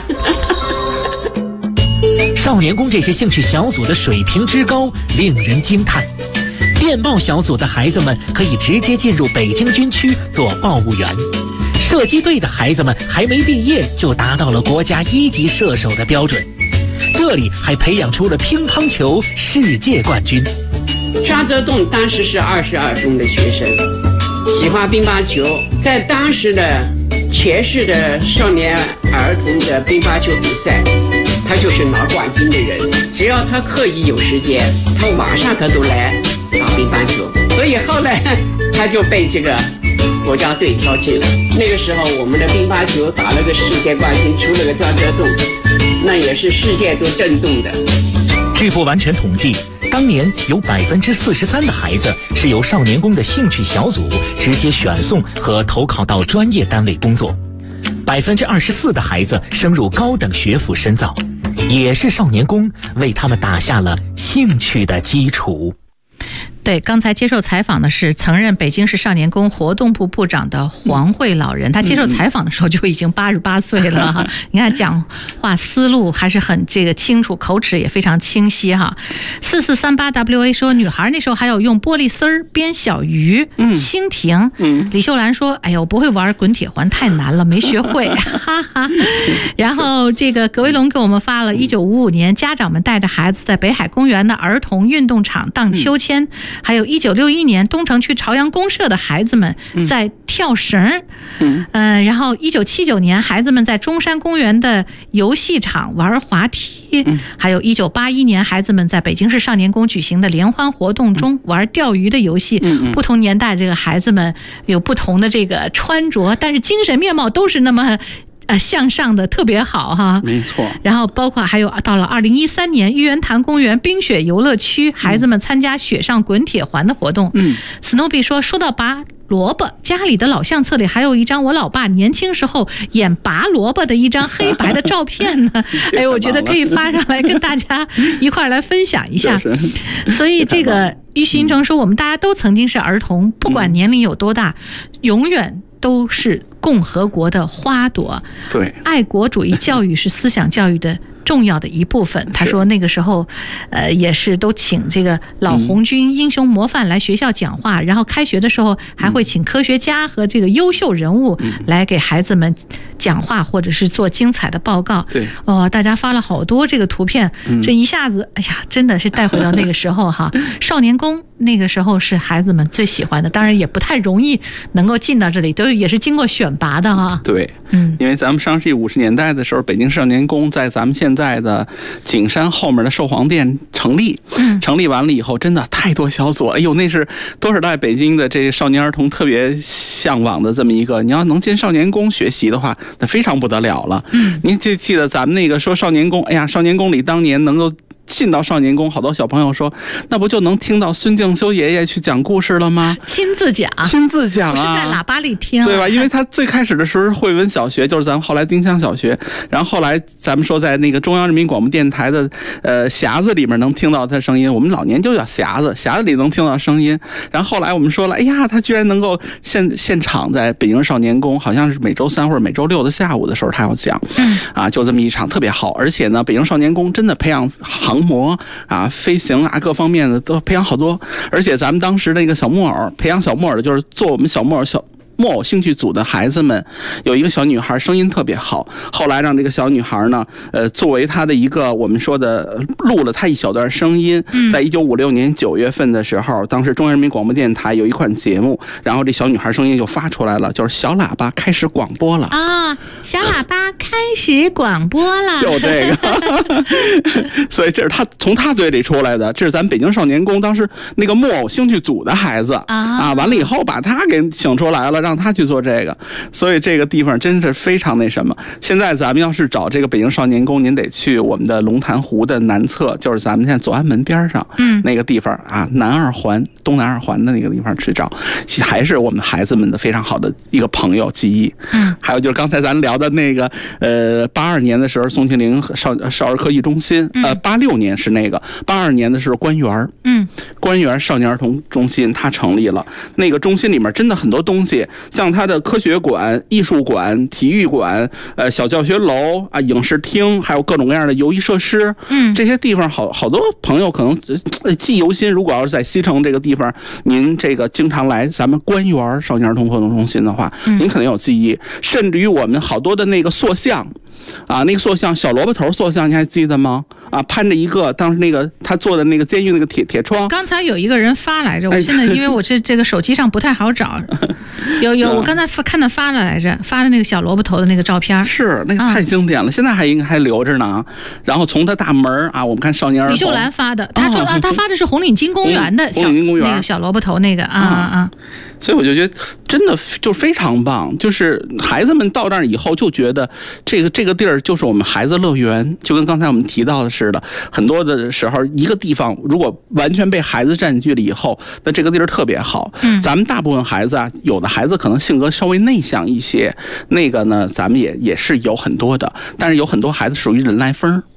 少年宫这些兴趣小组的水平之高令人惊叹。电报小组的孩子们可以直接进入北京军区做报务员，射击队的孩子们还没毕业就达到了国家一级射手的标准。这里还培养出了乒乓球世界冠军。 张则栋当时是二十二中的学生，喜欢乒乓球，在当时的全市的少年儿童的乒乓球比赛，他就是拿冠军的人。只要他课余有时间，他晚上他都来打乒乓球。所以后来他就被这个国家队挑进了。那个时候我们的乒乓球打了个世界冠军，出了个张则栋，那也是世界都震动的。 据不完全统计，当年有百分之四十三的孩子是由少年宫的兴趣小组直接选送和投考到专业单位工作，百分之二十四的孩子升入高等学府深造，也是少年宫为他们打下了兴趣的基础。 对，刚才接受采访的是曾任北京市少年宫活动部部长的黄慧老人，他接受采访的时候就已经八十八岁了哈。你看讲话思路还是很这个清楚，口齿也非常清晰哈。四四三八 W A 说，女孩那时候还有用玻璃丝儿编小鱼、蜻蜓。嗯，李秀兰说，哎呦，我不会玩滚铁环，太难了，没学会，哈哈。然后这个葛威龙给我们发了一九五五年家长们带着孩子在北海公园的儿童运动场荡秋千，嗯、还有一九六一年东城区朝阳公社的孩子们在跳绳，嗯，呃，然后一九七九年孩子们在中山公园的游戏场玩滑梯，嗯、还有一九八一年孩子们在北京市少年宫举行的联欢活动中玩钓鱼的游戏。嗯、不同年代这个孩子们有不同的这个穿着，但是精神面貌都是那么。呃，向上的特别好哈， 没错。 然后包括还有到了二零一三年，玉渊潭公园冰雪游乐区，孩子们参加雪上滚铁环的活动。嗯 ，Snoopy 说，说到拔萝卜，家里的老相册里还有一张我老爸年轻时候演拔萝卜的一张黑白的照片呢。哎，我觉得可以发上来跟大家一块儿来分享一下。所以这个于新成说，我们大家都曾经是儿童，不管年龄有多大，永远都是共和国的花朵。 对， 爱国主义教育是思想教育的重要的一部分。他说那个时候，呃，也是都请这个老红军英雄模范来学校讲话，嗯、然后开学的时候还会请科学家和这个优秀人物来给孩子们讲话，或者是做精彩的报告。 对， 哦，大家发了好多这个图片，嗯、这一下子，哎呀，真的是带回到那个时候哈。少年宫那个时候是孩子们最喜欢的，当然也不太容易能够进到这里，都是也是经过选拔的哈。 对，嗯，因为咱们上世纪五十年代的时候，北京少年宫在咱们现在的景山后面的寿皇殿成立，嗯，成立完了以后，真的太多小组，哎呦，那是多少代北京的这个少年儿童特别向往的这么一个，你要能进少年宫学习的话，那非常不得了了。嗯，您记记得咱们那个说少年宫，哎呀，少年宫里当年能够进到少年宫，好多小朋友说，那不就能听到孙敬修爷爷去讲故事了吗？ 亲自讲， 亲自讲啊， 不是在喇叭里听， 对吧？因为他最开始的时候是惠文小学，就是咱们后来丁香小学，然后后来咱们说在那个中央人民广播电台的呃匣子里面能听到他声音，我们老年就叫匣子，匣子里能听到声音。然后后来我们说了，哎呀，他居然能够现现场在北京少年宫，好像是每周三或者每周六的下午的时候他要讲，啊，就这么一场特别好。而且呢，北京少年宫真的培养航模啊、飞行啊各方面的都培养好多，而且咱们当时那个小木偶培养小木偶的，就是做我们小木偶小木偶兴趣组的孩子们，有一个小女孩声音特别好，后来让这个小女孩呢，呃，作为她的一个我们说的录了她一小段声音，在一九五六年九月份的时候，当时中央人民广播电台有一款节目，然后这小女孩声音就发出来了，就是小喇叭开始广播了啊，小喇叭开始广播了， 就这个，所以这是她从她嘴里出来的，这是咱北京少年宫当时那个木偶兴趣组的孩子啊，啊，完了以后把她给请出来了。让他去做这个，所以这个地方真是非常那什么。现在咱们要是找这个北京少年宫，您得去我们的龙潭湖的南侧，就是咱们现在左安门边上，嗯，那个地方啊，南二环、东南二环的那个地方去找，还是我们孩子们的非常好的一个朋友记忆。嗯，还有就是刚才咱聊的那个，呃，八二年的时候，宋庆龄少少儿科艺中心，呃，八六年是那个，八二年的是官园，嗯，官园少年儿童中心它成立了，那个中心里面真的很多东西。像它的科学馆、艺术馆、体育馆、呃小教学楼啊、影视厅，还有各种各样的游艺设施，嗯，这些地方好好多朋友可能记忆犹新。如果要是在西城这个地方，您这个经常来咱们官园少年儿童活动中心的话，您肯定有记忆。甚至于我们好多的那个塑像。啊，那个塑像小萝卜头塑像你还记得吗？啊，攀着一个当时那个他做的那个监狱那个铁铁窗。 刚才有一个人发来着，我现在因为我这这个手机上不太好找，有有我刚才看他发了来着，发的那个小萝卜头的那个照片， 是那个太经典了，嗯、现在还应该还留着呢。然后从他大门啊，我们看少年儿童李秀兰发的，他说、哦、啊，他发的是红领巾公园的小、嗯、那个小萝卜头那个啊啊啊。 所以我就觉得真的就非常棒，就是孩子们到那儿以后就觉得这个这个地儿就是我们孩子乐园，就跟刚才我们提到的似的，很多的时候一个地方如果完全被孩子占据了以后，那这个地儿特别好。嗯，咱们大部分孩子啊，有的孩子可能性格稍微内向一些，那个呢咱们也也是有很多的，但是有很多孩子属于人来疯。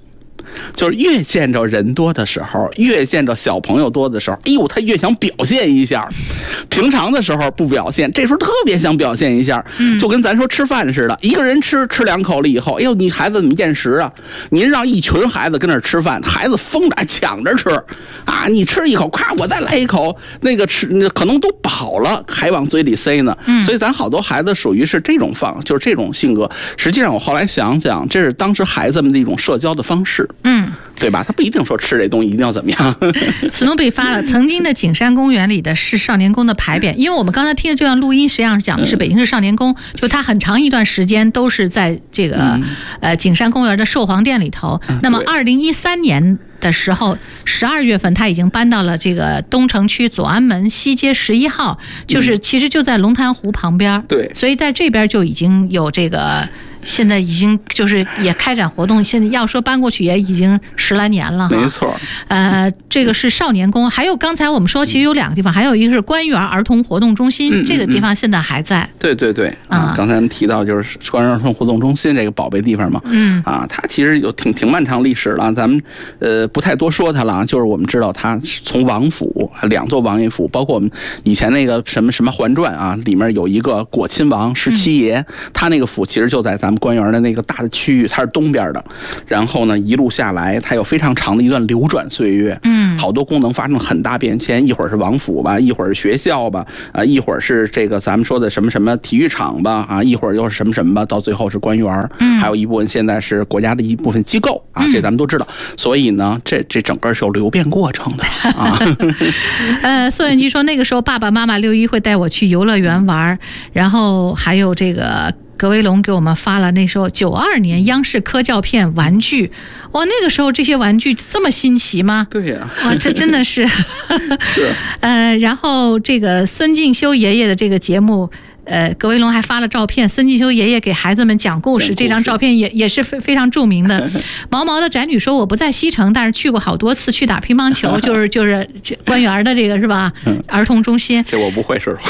就是越见着人多的时候，越见着小朋友多的时候，哎呦，他越想表现一下。平常的时候不表现，这时候特别想表现一下，就跟咱说吃饭似的，一个人吃吃两口了以后，哎呦，你孩子怎么厌食啊？您让一群孩子跟那儿吃饭，孩子疯着抢着吃啊！你吃一口，咵，我再来一口，那个吃可能都饱了，还往嘴里塞呢。嗯、所以咱好多孩子属于是这种方，就是这种性格。实际上我后来想想，这是当时孩子们的一种社交的方式，嗯，对吧？他不一定说吃这东西一定要怎么样。 史努比发了曾经的景山公园里的市少年宫的牌匾，因为我们刚才听的这段录音，实际上讲的是北京市少年宫，就它很长一段时间都是在这个、嗯、呃景山公园的寿皇殿里头。嗯、那么二零一三年的时候，十二月份他已经搬到了这个东城区左安门西街十一号，就是其实就在龙潭湖旁边。 对， 所以在这边就已经有这个。现在已经就是也开展活动，现在要说搬过去也已经十来年了哈。 没错。 呃，这个是少年宫，还有刚才我们说其实有两个地方，还有一个是官园儿童活动中心，嗯嗯嗯这个地方现在还在。 对对对，啊，刚才提到就是官园儿童活动中心这个宝贝地方嘛，嗯，啊，它其实有挺挺漫长历史了，咱们呃不太多说它了，就是我们知道它从王府两座王爷府，包括我们以前那个什么什么环传啊，里面有一个果亲王十七爷，嗯、他那个府其实就在咱。咱们官园的那个大的区域，它是东边的，然后呢，一路下来，它有非常长的一段流转岁月，嗯，好多功能发生很大变迁，一会儿是王府吧，一会儿是学校吧，啊，一会儿是这个咱们说的什么什么体育场吧，啊，一会儿又是什么什么吧，到最后是官园，嗯，还有一部分现在是国家的一部分机构啊，这咱们都知道，所以呢，这这整个是有流变过程的啊。 呃，宋元基说那个时候爸爸妈妈六一会带我去游乐园玩，然后还有这个。葛威龙给我们发了那时候九二年央视科教片玩具，哇，那个时候这些玩具这么新奇吗？ 对呀、 啊，哇，这真的是。是。呃，然后这个孙敬修爷爷的这个节目。呃，葛威龙还发了照片，孙继修爷爷给孩子们讲故事，这张照片也也是非非常著名的。毛毛的宅女说：“我不在西城，但是去过好多次，去打乒乓球，就是就是官园的这个是吧？儿童中心。” 这我不会说。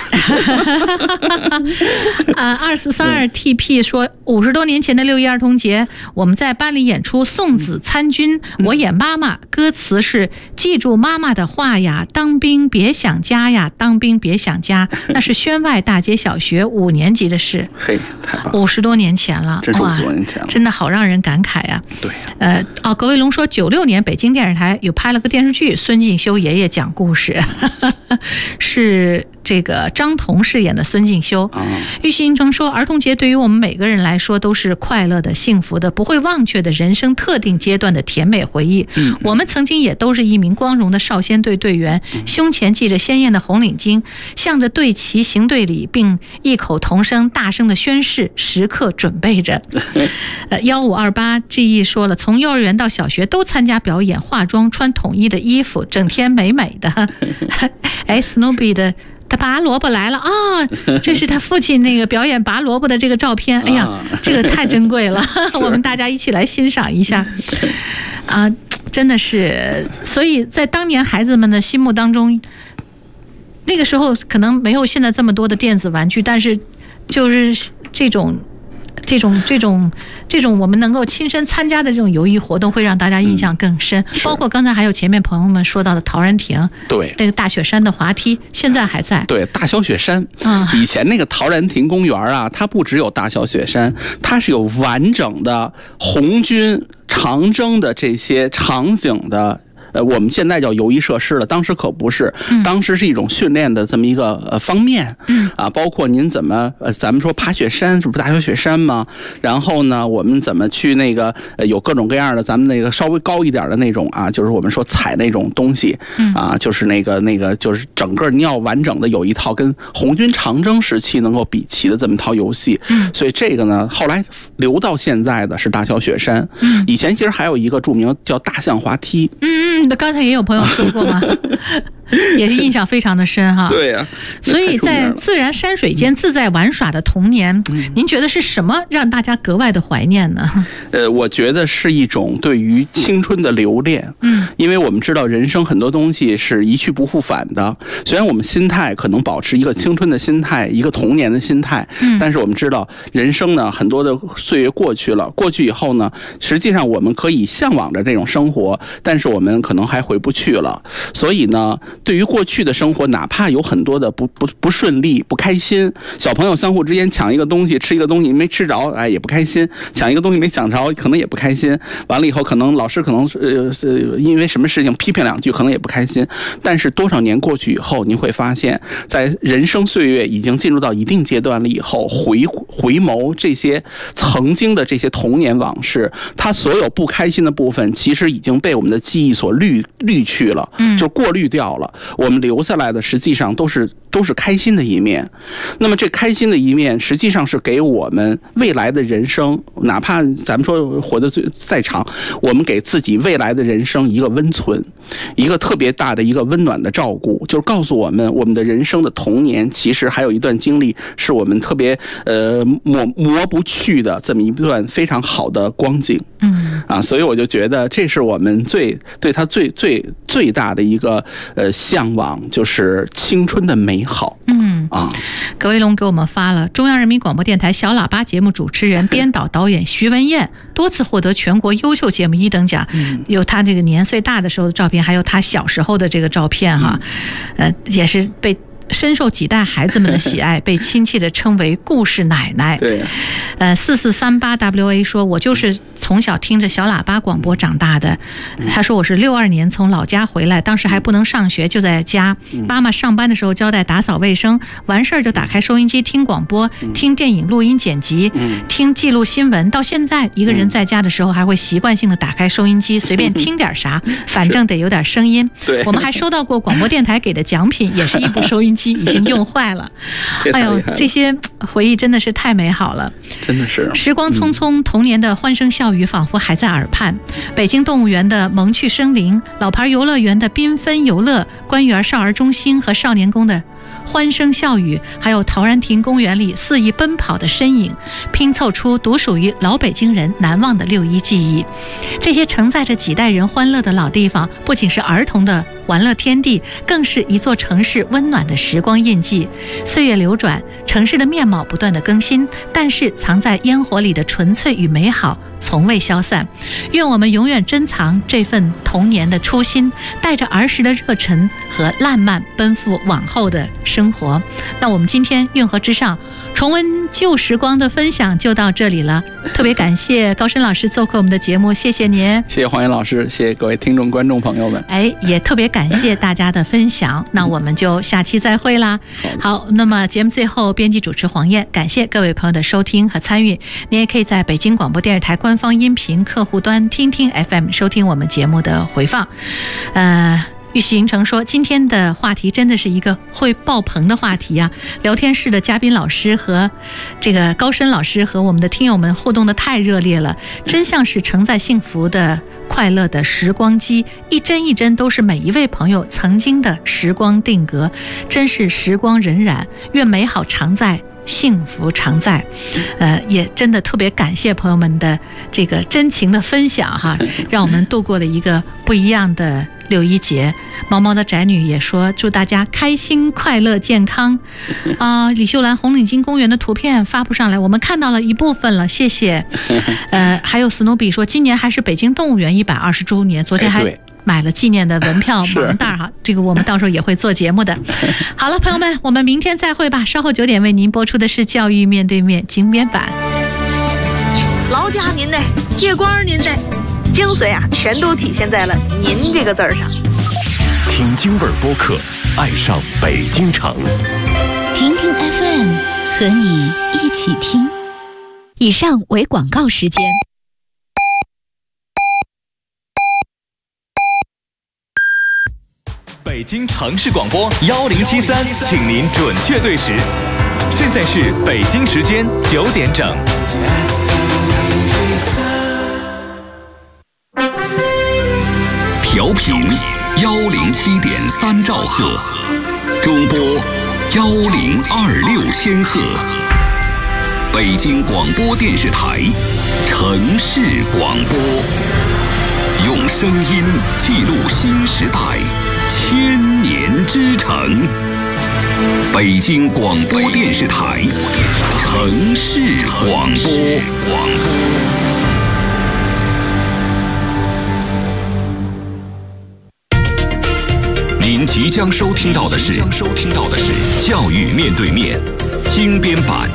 啊，二四三二 T P 说，五十多年前的六一儿童节，我们在班里演出《送子参军》，我演妈妈，歌词是“记住妈妈的话呀，当兵别想家呀，当兵别想家”，那是宣外大街小学。学五年级的事， 嘿，太棒了！ 五十多年前了， 真是五十多年前了， 真的好让人感慨呀、 啊。对， 呃，哦，葛卫龙说，九六年北京电视台有拍了个电视剧，孙敬修爷爷讲故事，是这个张彤饰演的孙敬修。啊、玉溪英成说，儿童节对于我们每个人来说都是快乐的、幸福的、不会忘却的人生特定阶段的甜美回忆。嗯，我们曾经也都是一名光荣的少先队队员，嗯、胸前系着鲜艳的红领巾，向着队旗行队礼，并异口同声大声的宣誓，时刻准备着。呃，幺五二八 G E 说了，从幼儿园到小学都参加表演，化妆，穿统一的衣服，整天美美的。哎，史努比的他拔萝卜来了啊、哦！这是他父亲那个表演拔萝卜的这个照片。哎呀，这个太珍贵了，我们大家一起来欣赏一下。啊，真的是，所以在当年孩子们的心目当中。那个时候可能没有现在这么多的电子玩具，但是就是这种这种这种这种我们能够亲身参加的这种游艺活动，会让大家印象更深。嗯、包括刚才还有前面朋友们说到的陶然亭， 对， 那个大雪山的滑梯，现在还在。 对，大小雪山，嗯，以前那个陶然亭公园啊，它不只有大小雪山，它是有完整的红军长征的这些场景的。呃，我们现在叫游艺设施了，当时可不是，当时是一种训练的这么一个呃方面，嗯啊，包括您怎么呃，咱们说爬雪山，这不是大小雪山吗？然后呢，我们怎么去那个呃有各种各样的，咱们那个稍微高一点的那种啊，就是我们说踩那种东西，啊，就是那个那个就是整个你要完整的有一套跟红军长征时期能够比齐的这么一套游戏，嗯，所以这个呢，后来留到现在的是大小雪山，嗯，以前其实还有一个著名叫大象滑梯， 嗯。嗯，刚才也有朋友说过吗？ 也是印象非常的深哈。 对呀、啊， 所以在自然山水间自在玩耍的童年，嗯、您觉得是什么让大家格外的怀念呢？ 呃，我觉得是一种对于青春的留恋。嗯，因为我们知道人生很多东西是一去不复返的。虽然我们心态可能保持一个青春的心态，一个童年的心态，嗯，但是我们知道人生呢，很多的岁月过去了，过去以后呢，实际上我们可以向往着这种生活，但是我们可能还回不去了。所以呢，对于过去的生活，哪怕有很多的不不不顺利、不开心，小朋友相互之间抢一个东西、吃一个东西没吃着，哎，也不开心；抢一个东西没抢着，可能也不开心。完了以后，可能老师可能呃呃因为什么事情批评两句，可能也不开心。但是多少年过去以后，你会发现，在人生岁月已经进入到一定阶段了以后，回回眸这些曾经的这些童年往事，它所有不开心的部分，其实已经被我们的记忆所滤滤去了，嗯，就过滤掉了。我们留下来的实际上都是都是开心的一面。那么这开心的一面，实际上是给我们未来的人生，哪怕咱们说活得再长，我们给自己未来的人生一个温存，一个特别大的一个温暖的照顾，就是告诉我们，我们的人生的童年其实还有一段经历，是我们特别呃抹抹不去的这么一段非常好的光景。嗯啊，所以我就觉得这是我们最对他最最最大的一个呃向往，就是青春的美好。嗯啊， 葛维龙给我们发了中央人民广播电台小喇叭节目主持人、编导、导演徐文燕多次获得全国优秀节目一等奖，嗯、有他这个年岁大的时候的照片，还有他小时候的这个照片哈，嗯、呃，也是被深受几代孩子们的喜爱，被亲切的称为故事奶奶。 对， 呃，四四三八 W A 说，我就是从小听着小喇叭广播长大的。他说我是六二年从老家回来，当时还不能上学，就在家。妈妈上班的时候交代打扫卫生，完事儿就打开收音机听广播，听电影录音剪辑，听记录新闻。到现在一个人在家的时候，还会习惯性的打开收音机，随便听点啥，反正得有点声音。 对， 我们还收到过广播电台给的奖品，也是一部收音机。已经用坏了，哎呦，这些回忆真的是太美好了， 真的是。 时光匆匆，童年的欢声笑语仿佛还在耳畔。北京动物园的萌趣生灵，老牌游乐园的缤纷游乐，官园少儿中心和少年宫的欢声笑语，还有陶然亭公园里肆意奔跑的身影，拼凑出独属于老北京人难忘的六一记忆。这些承载着几代人欢乐的老地方，不仅是儿童的玩乐天地，更是一座城市温暖的时光印记。岁月流转，城市的面貌不断的更新，但是藏在烟火里的纯粹与美好从未消散。愿我们永远珍藏这份童年的初心，带着儿时的热忱和烂漫奔赴往后的生活。那我们今天运河之上重温旧时光的分享就到这里了，特别感谢高深老师做客我们的节目，谢谢您。 谢谢黄岩老师，谢谢各位听众观众朋友们。 哎，也特别感谢大家的分享，那我们就下期再会啦。好，那么节目最后，编辑主持黄燕，感谢各位朋友的收听和参与。您也可以在北京广播电视台官方音频客户端听听 F M 收听我们节目的回放。呃玉石银城说，今天的话题真的是一个会爆棚的话题啊！聊天室的嘉宾老师和这个高深老师和我们的听友们互动的太热烈了，真像是承载幸福的快乐的时光机，一帧一帧都是每一位朋友曾经的时光定格，真是时光荏苒，愿美好常在，幸福常在。呃，也真的特别感谢朋友们的这个真情的分享哈，让我们度过了一个不一样的六一节。毛毛的宅女也说，祝大家开心快乐健康啊、呃！李秀兰红领巾公园的图片发布上来，我们看到了一部分了，谢谢。呃，还有史努比说，今年还是北京动物园一百二十周年，昨天还买了纪念的文票盲袋哈，这个我们到时候也会做节目的。好了，朋友们，我们明天再会吧。稍后九点为您播出的是教育面对面精编版。 劳驾您的，借光您的，精髓啊，全都体现在了“您”这个字儿上。 听京味儿播客，爱上北京城。 听听 F M， 和你一起听。以上为广告时间。 北京城市广播幺零七三，请您准确对时。现在是北京时间九点整。 调频幺零七点三兆赫，中波幺零二六千赫。北京广播电视台城市广播，用声音记录新时代千年之城。北京广播电视台城市广播。广播。您即将收听到的是收听到的是教育面对面精编版。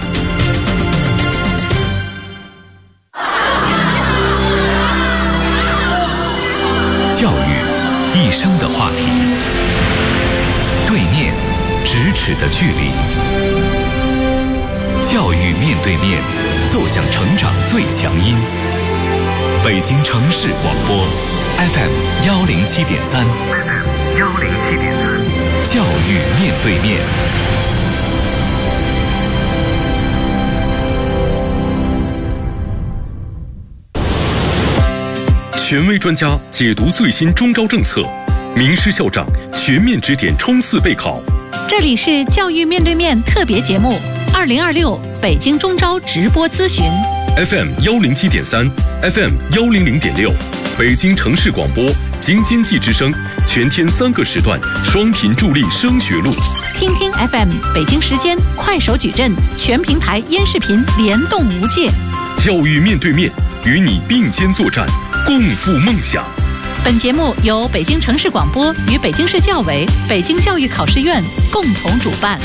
教育一生的话题，对面咫尺的距离。教育面对面，奏响成长最强音。北京城市广播 F M 幺零七点三。幺零七点三，教育面对面。 权威专家解读最新中招政策，名师校长全面指点冲刺备考。 这里是教育面对面特别节目，二零二六北京中招直播咨询。 F M 幺零七点三 ，F M 幺零零点六，北京城市广播。京津冀之声，全天三个时段，双频助力升学路。 听听 F M 北京时间，快手矩阵，全平台音视频联动无界。 教育面对面，与你并肩作战，共赴梦想。 本节目由北京城市广播与北京市教委、北京教育考试院共同主办。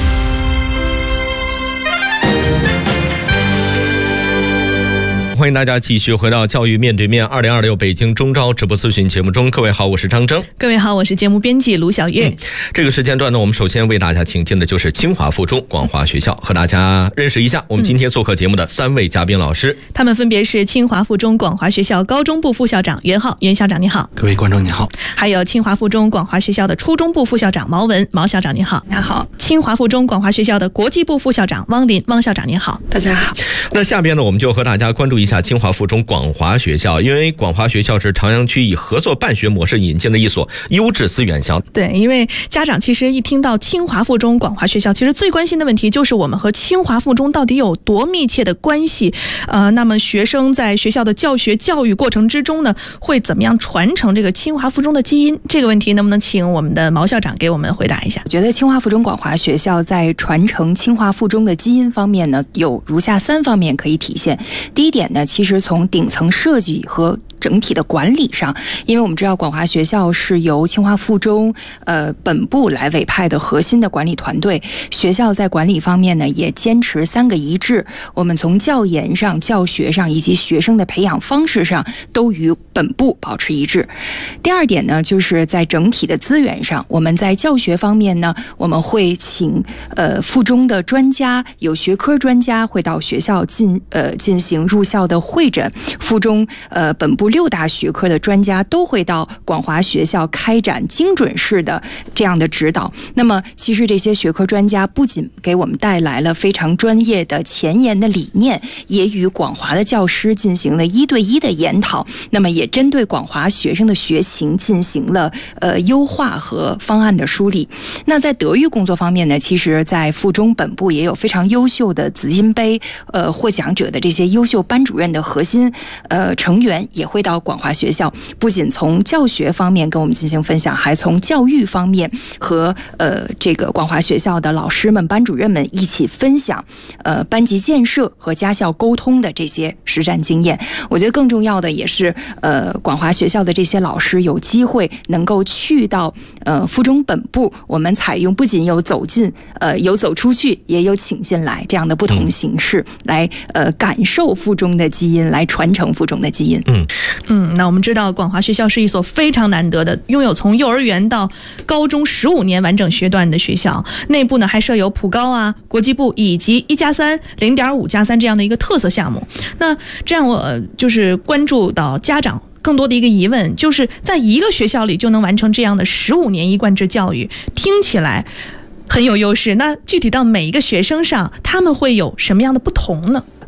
欢迎大家继续回到教育面对面二零二六北京中招直播咨询节目中。各位好，我是张征。 各位好，我是节目编辑卢小月、嗯、 这个时间段呢，我们首先为大家请进的就是清华附中广华学校，和大家认识一下我们今天做客节目的三位嘉宾老师、 嗯、他们分别是清华附中广华学校高中部副校长袁浩，袁校长你好。 各位观众你好。 还有清华附中广华学校的初中部副校长毛文，毛校长你好。 大家好。 清华附中广华学校的国际部副校长汪林，汪校长你好。 大家好。 那下边呢，我们就和大家关注一下清华附中广华学校，因为广华学校是朝阳区以合作办学模式引进的一所优质私院校。 对，因为家长其实一听到清华附中广华学校，其实最关心的问题就是我们和清华附中到底有多密切的关系。呃，那么学生在学校的教学教育过程之中呢，会怎么样传承这个清华附中的基因？这个问题能不能请我们的毛校长给我们回答一下？ 我觉得清华附中广华学校在传承清华附中的基因方面呢，有如下三方面可以体现。第一点呢，其实从顶层设计和整体的管理上，因为我们知道广华学校是由清华附中呃本部来委派的核心的管理团队，学校在管理方面呢也坚持三个一致，我们从教研上、教学上以及学生的培养方式上都与本部保持一致。第二点呢，就是在整体的资源上，我们在教学方面呢，我们会请呃附中的专家，有学科专家会到学校进呃进行入校的会诊，附中呃本部六大学科的专家都会到广华学校开展精准式的这样的指导。那么其实这些学科专家不仅给我们带来了非常专业的前沿的理念，也与广华的教师进行了一对一的研讨，那么也针对广华学生的学情进行了呃优化和方案的梳理。那在德育工作方面呢，其实在附中本部也有非常优秀的紫金杯呃获奖者的这些优秀班主任的核心呃成员也会到广华学校，不仅从教学方面跟我们进行分享，还从教育方面和呃这个广华学校的老师们、班主任们一起分享呃班级建设和家校沟通的这些实战经验。我觉得更重要的也是呃广华学校的这些老师有机会能够去到呃附中本部，我们采用不仅有走进呃有走出去，也有请进来这样的不同形式，来呃感受附中的基因，来传承附中的基因。 嗯嗯，那我们知道广华学校是一所非常难得的拥有从幼儿园到高中十五年完整学段的学校，内部呢还设有普高啊、国际部以及一加三、零点五加三这样的一个特色项目。那这样我就是关注到家长更多的一个疑问，就是在一个学校里就能完成这样的十五年一贯制教育，听起来很有优势。那具体到每一个学生上，他们会有什么样的不同呢？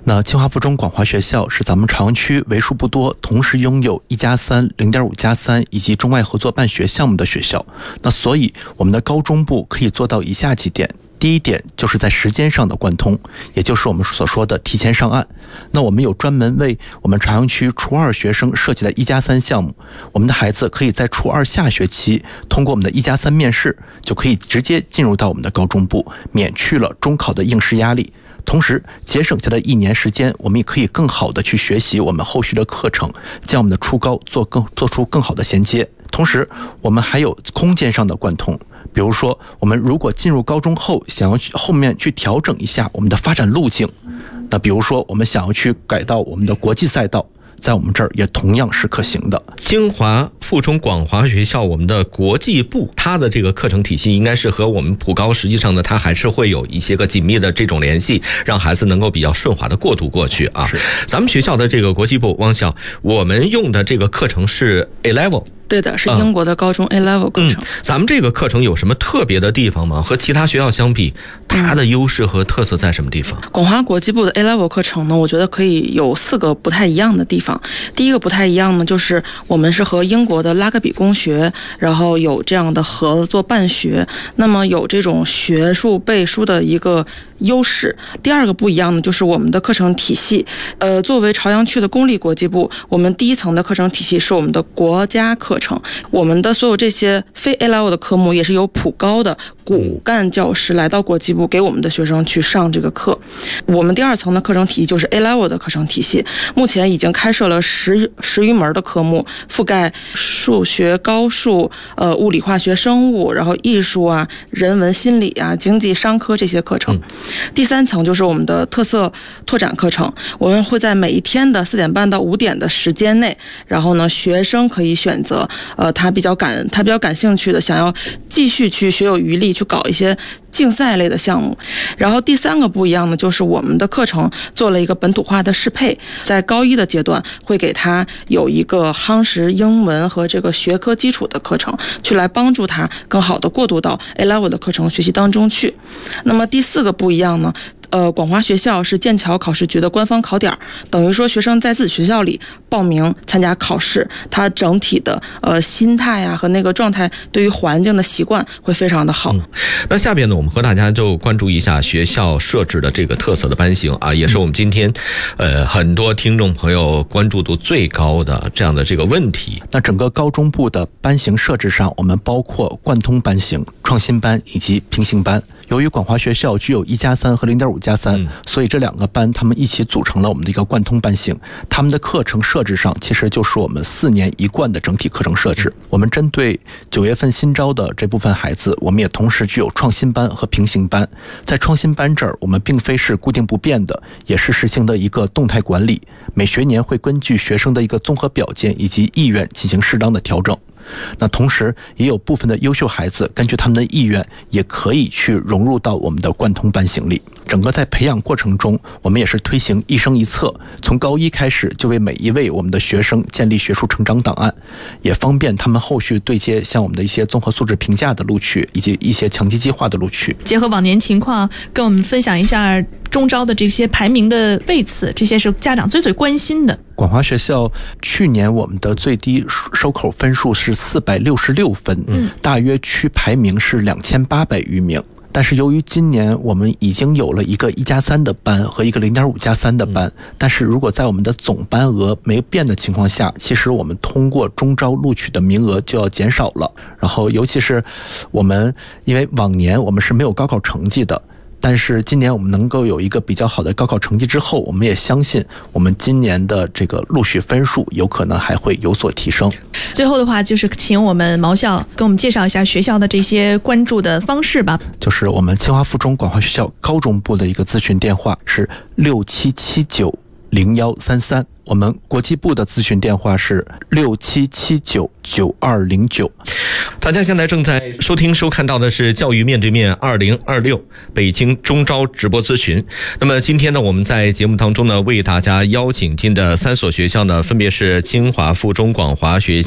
那清华附中广华学校是咱们朝阳区为数不多同时拥有一加三、零点五加三以及中外合作办学项目的学校。那所以我们的高中部可以做到以下几点。第一点就是在时间上的贯通，也就是我们所说的提前上岸。那我们有专门为我们朝阳区初二学生设计的一加三项目，我们的孩子可以在初二下学期通过我们的一加三面试，就可以直接进入到我们的高中部，免去了中考的应试压力。同时节省下的一年时间，我们也可以更好的去学习我们后续的课程，将我们的初高做更做出更好的衔接。同时我们还有空间上的贯通，比如说我们如果进入高中后想要去后面去调整一下我们的发展路径，那比如说我们想要去改到我们的国际赛道，在我们这儿也同样是可行的。 清华附中广华学校我们的国际部，它的这个课程体系应该是和我们普高实际上呢，它还是会有一些个紧密的这种联系，让孩子能够比较顺滑的过渡过去啊。咱们学校的这个国际部，汪校，我们用的这个课程是 A level。 对的，是英国的高中 A level 课程、 嗯。咱们这个课程有什么特别的地方吗？和其他学校相比，它的优势和特色在什么地方？ 广华国际部的 A level 课程呢，我觉得可以有四个不太一样的地方。第一个不太一样呢，就是我们是和英国的拉格比公学，然后有这样的合作办学，那么有这种学术背书的一个优势。第二个不一样呢，就是我们的课程体系。呃，作为朝阳区的公立国际部，我们第一层的课程体系是我们的国家课程，我们的所有这些非 A level 的科目也是由普高的骨干教师来到国际部给我们的学生去上这个课。我们第二层的课程体系就是 A level 的课程体系，目前已经开设了十十余门的科目，覆盖数学、高数、呃物理、化学、生物，然后艺术啊、人文、心理啊、经济、商科这些课程。嗯、第三层就是我们的特色拓展课程，我们会在每一天的四点半到五点的时间内，然后呢，学生可以选择呃他比较感他比较感兴趣的，想要继续去学有余力去搞一些竞赛类的项目。然后第三个不一样的就是我们的课程做了一个本土化的适配，在高一的阶段会给他有一个夯实英文和这个学科基础的课程，去来帮助他更好的过渡到 A level 的课程学习当中去。那么第四个不一样呢，呃，广华学校是剑桥考试局的官方考点，等于说学生在自己学校里报名参加考试，他整体的呃心态呀、啊、和那个状态，对于环境的习惯会非常的好。嗯、 那下边呢，我们和大家就关注一下学校设置的这个特色的班型啊，也是我们今天呃很多听众朋友关注度最高的这样的这个问题。 那整个高中部的班型设置上，我们包括贯通班型、创新班以及平行班。由于广华学校具有一加三和零点五加三，所以这两个班他们一起组成了我们的一个贯通班型。他们的课程设置上其实就是我们四年一贯的整体课程设置。我们针对九月份新招的这部分孩子，我们也同时具有创新班和平行班。在创新班这儿，我们并非是固定不变的，也是实行的一个动态管理，每学年会根据学生的一个综合表现以及意愿进行适当的调整。那同时也有部分的优秀孩子根据他们的意愿也可以去融入到我们的贯通班型里。整个在培养过程中，我们也是推行一生一策，从高一开始就为每一位我们的学生建立学术成长档案，也方便他们后续对接像我们的一些综合素质评价的录取以及一些强基计划的录取。 结合往年情况跟我们分享一下中招的这些排名的位次，这些是家长最最关心的。 广华学校去年我们的最低收口分数是四百六十六分，嗯，大约区排名是两千八百余名。但是由于今年我们已经有了一个一加三的班和一个零点五加三的班，嗯，但是如果在我们的总班额没变的情况下，其实我们通过中招录取的名额就要减少了。然后尤其是我们因为往年我们是没有高考成绩的，但是今年我们能够有一个比较好的高考成绩之后，我们也相信我们今年的这个录取分数有可能还会有所提升。 最后的话就是请我们毛校跟我们介绍一下学校的这些关注的方式吧。 就是我们清华附中广华学校高中部的一个咨询电话是六七七九零幺三三，我们国际部的咨询电话是六七七九九二零九。 大家现在正在收听收看到的是教育面对面二零二六北京中招直播咨询。那么今天呢，我们在节目当中呢，为大家邀请进的三所学校呢，分别是清华附中广华学校、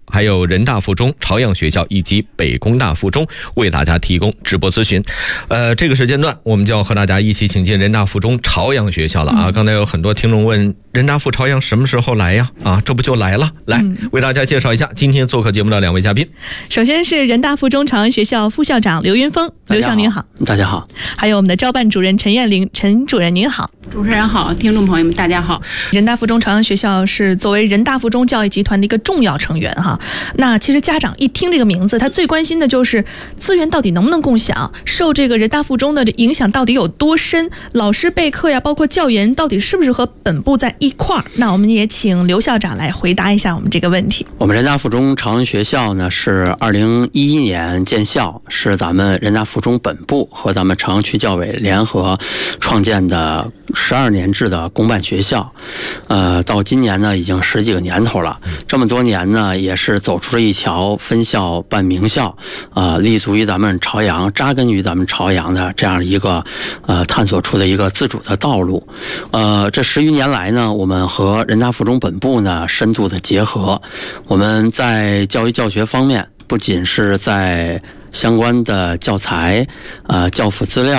还有人大附中、朝阳学校以及北工大附中为大家提供直播咨询。呃，这个时间段我们就要和大家一起请进人大附中、朝阳学校了啊！刚才有很多听众问人大附、朝阳什么时候来呀？啊，这不就来了？来，为大家介绍一下今天做客节目的两位嘉宾。 首先是人大附中朝阳学校副校长刘云峰，刘校您好。 大家好。 还有我们的招办主任陈艳玲，陈主任您好。 主持人好，听众朋友们大家好。 人大附中朝阳学校是作为人大附中教育集团的一个重要成员哈。那其实家长一听这个名字，他最关心的就是资源到底能不能共享，受这个人大附中的影响到底有多深，老师备课呀，包括教研到底是不是和本部在一块儿？那我们也请刘校长来回答一下我们这个问题。 我们人大附中朝阳学校呢是二零一一年建校，是咱们人大附中本部和咱们朝阳区教委联合创建的十二年制的公办学校。呃，到今年呢已经十几个年头了，这么多年呢也是走出了一条分校办名校，呃，立足于咱们朝阳，扎根于咱们朝阳的这样一个呃探索出的一个自主的道路。呃，这十余年来呢，我们和人大附中本部呢深度的结合，我们在教育教学方面不仅是在相关的教材、呃教辅资料。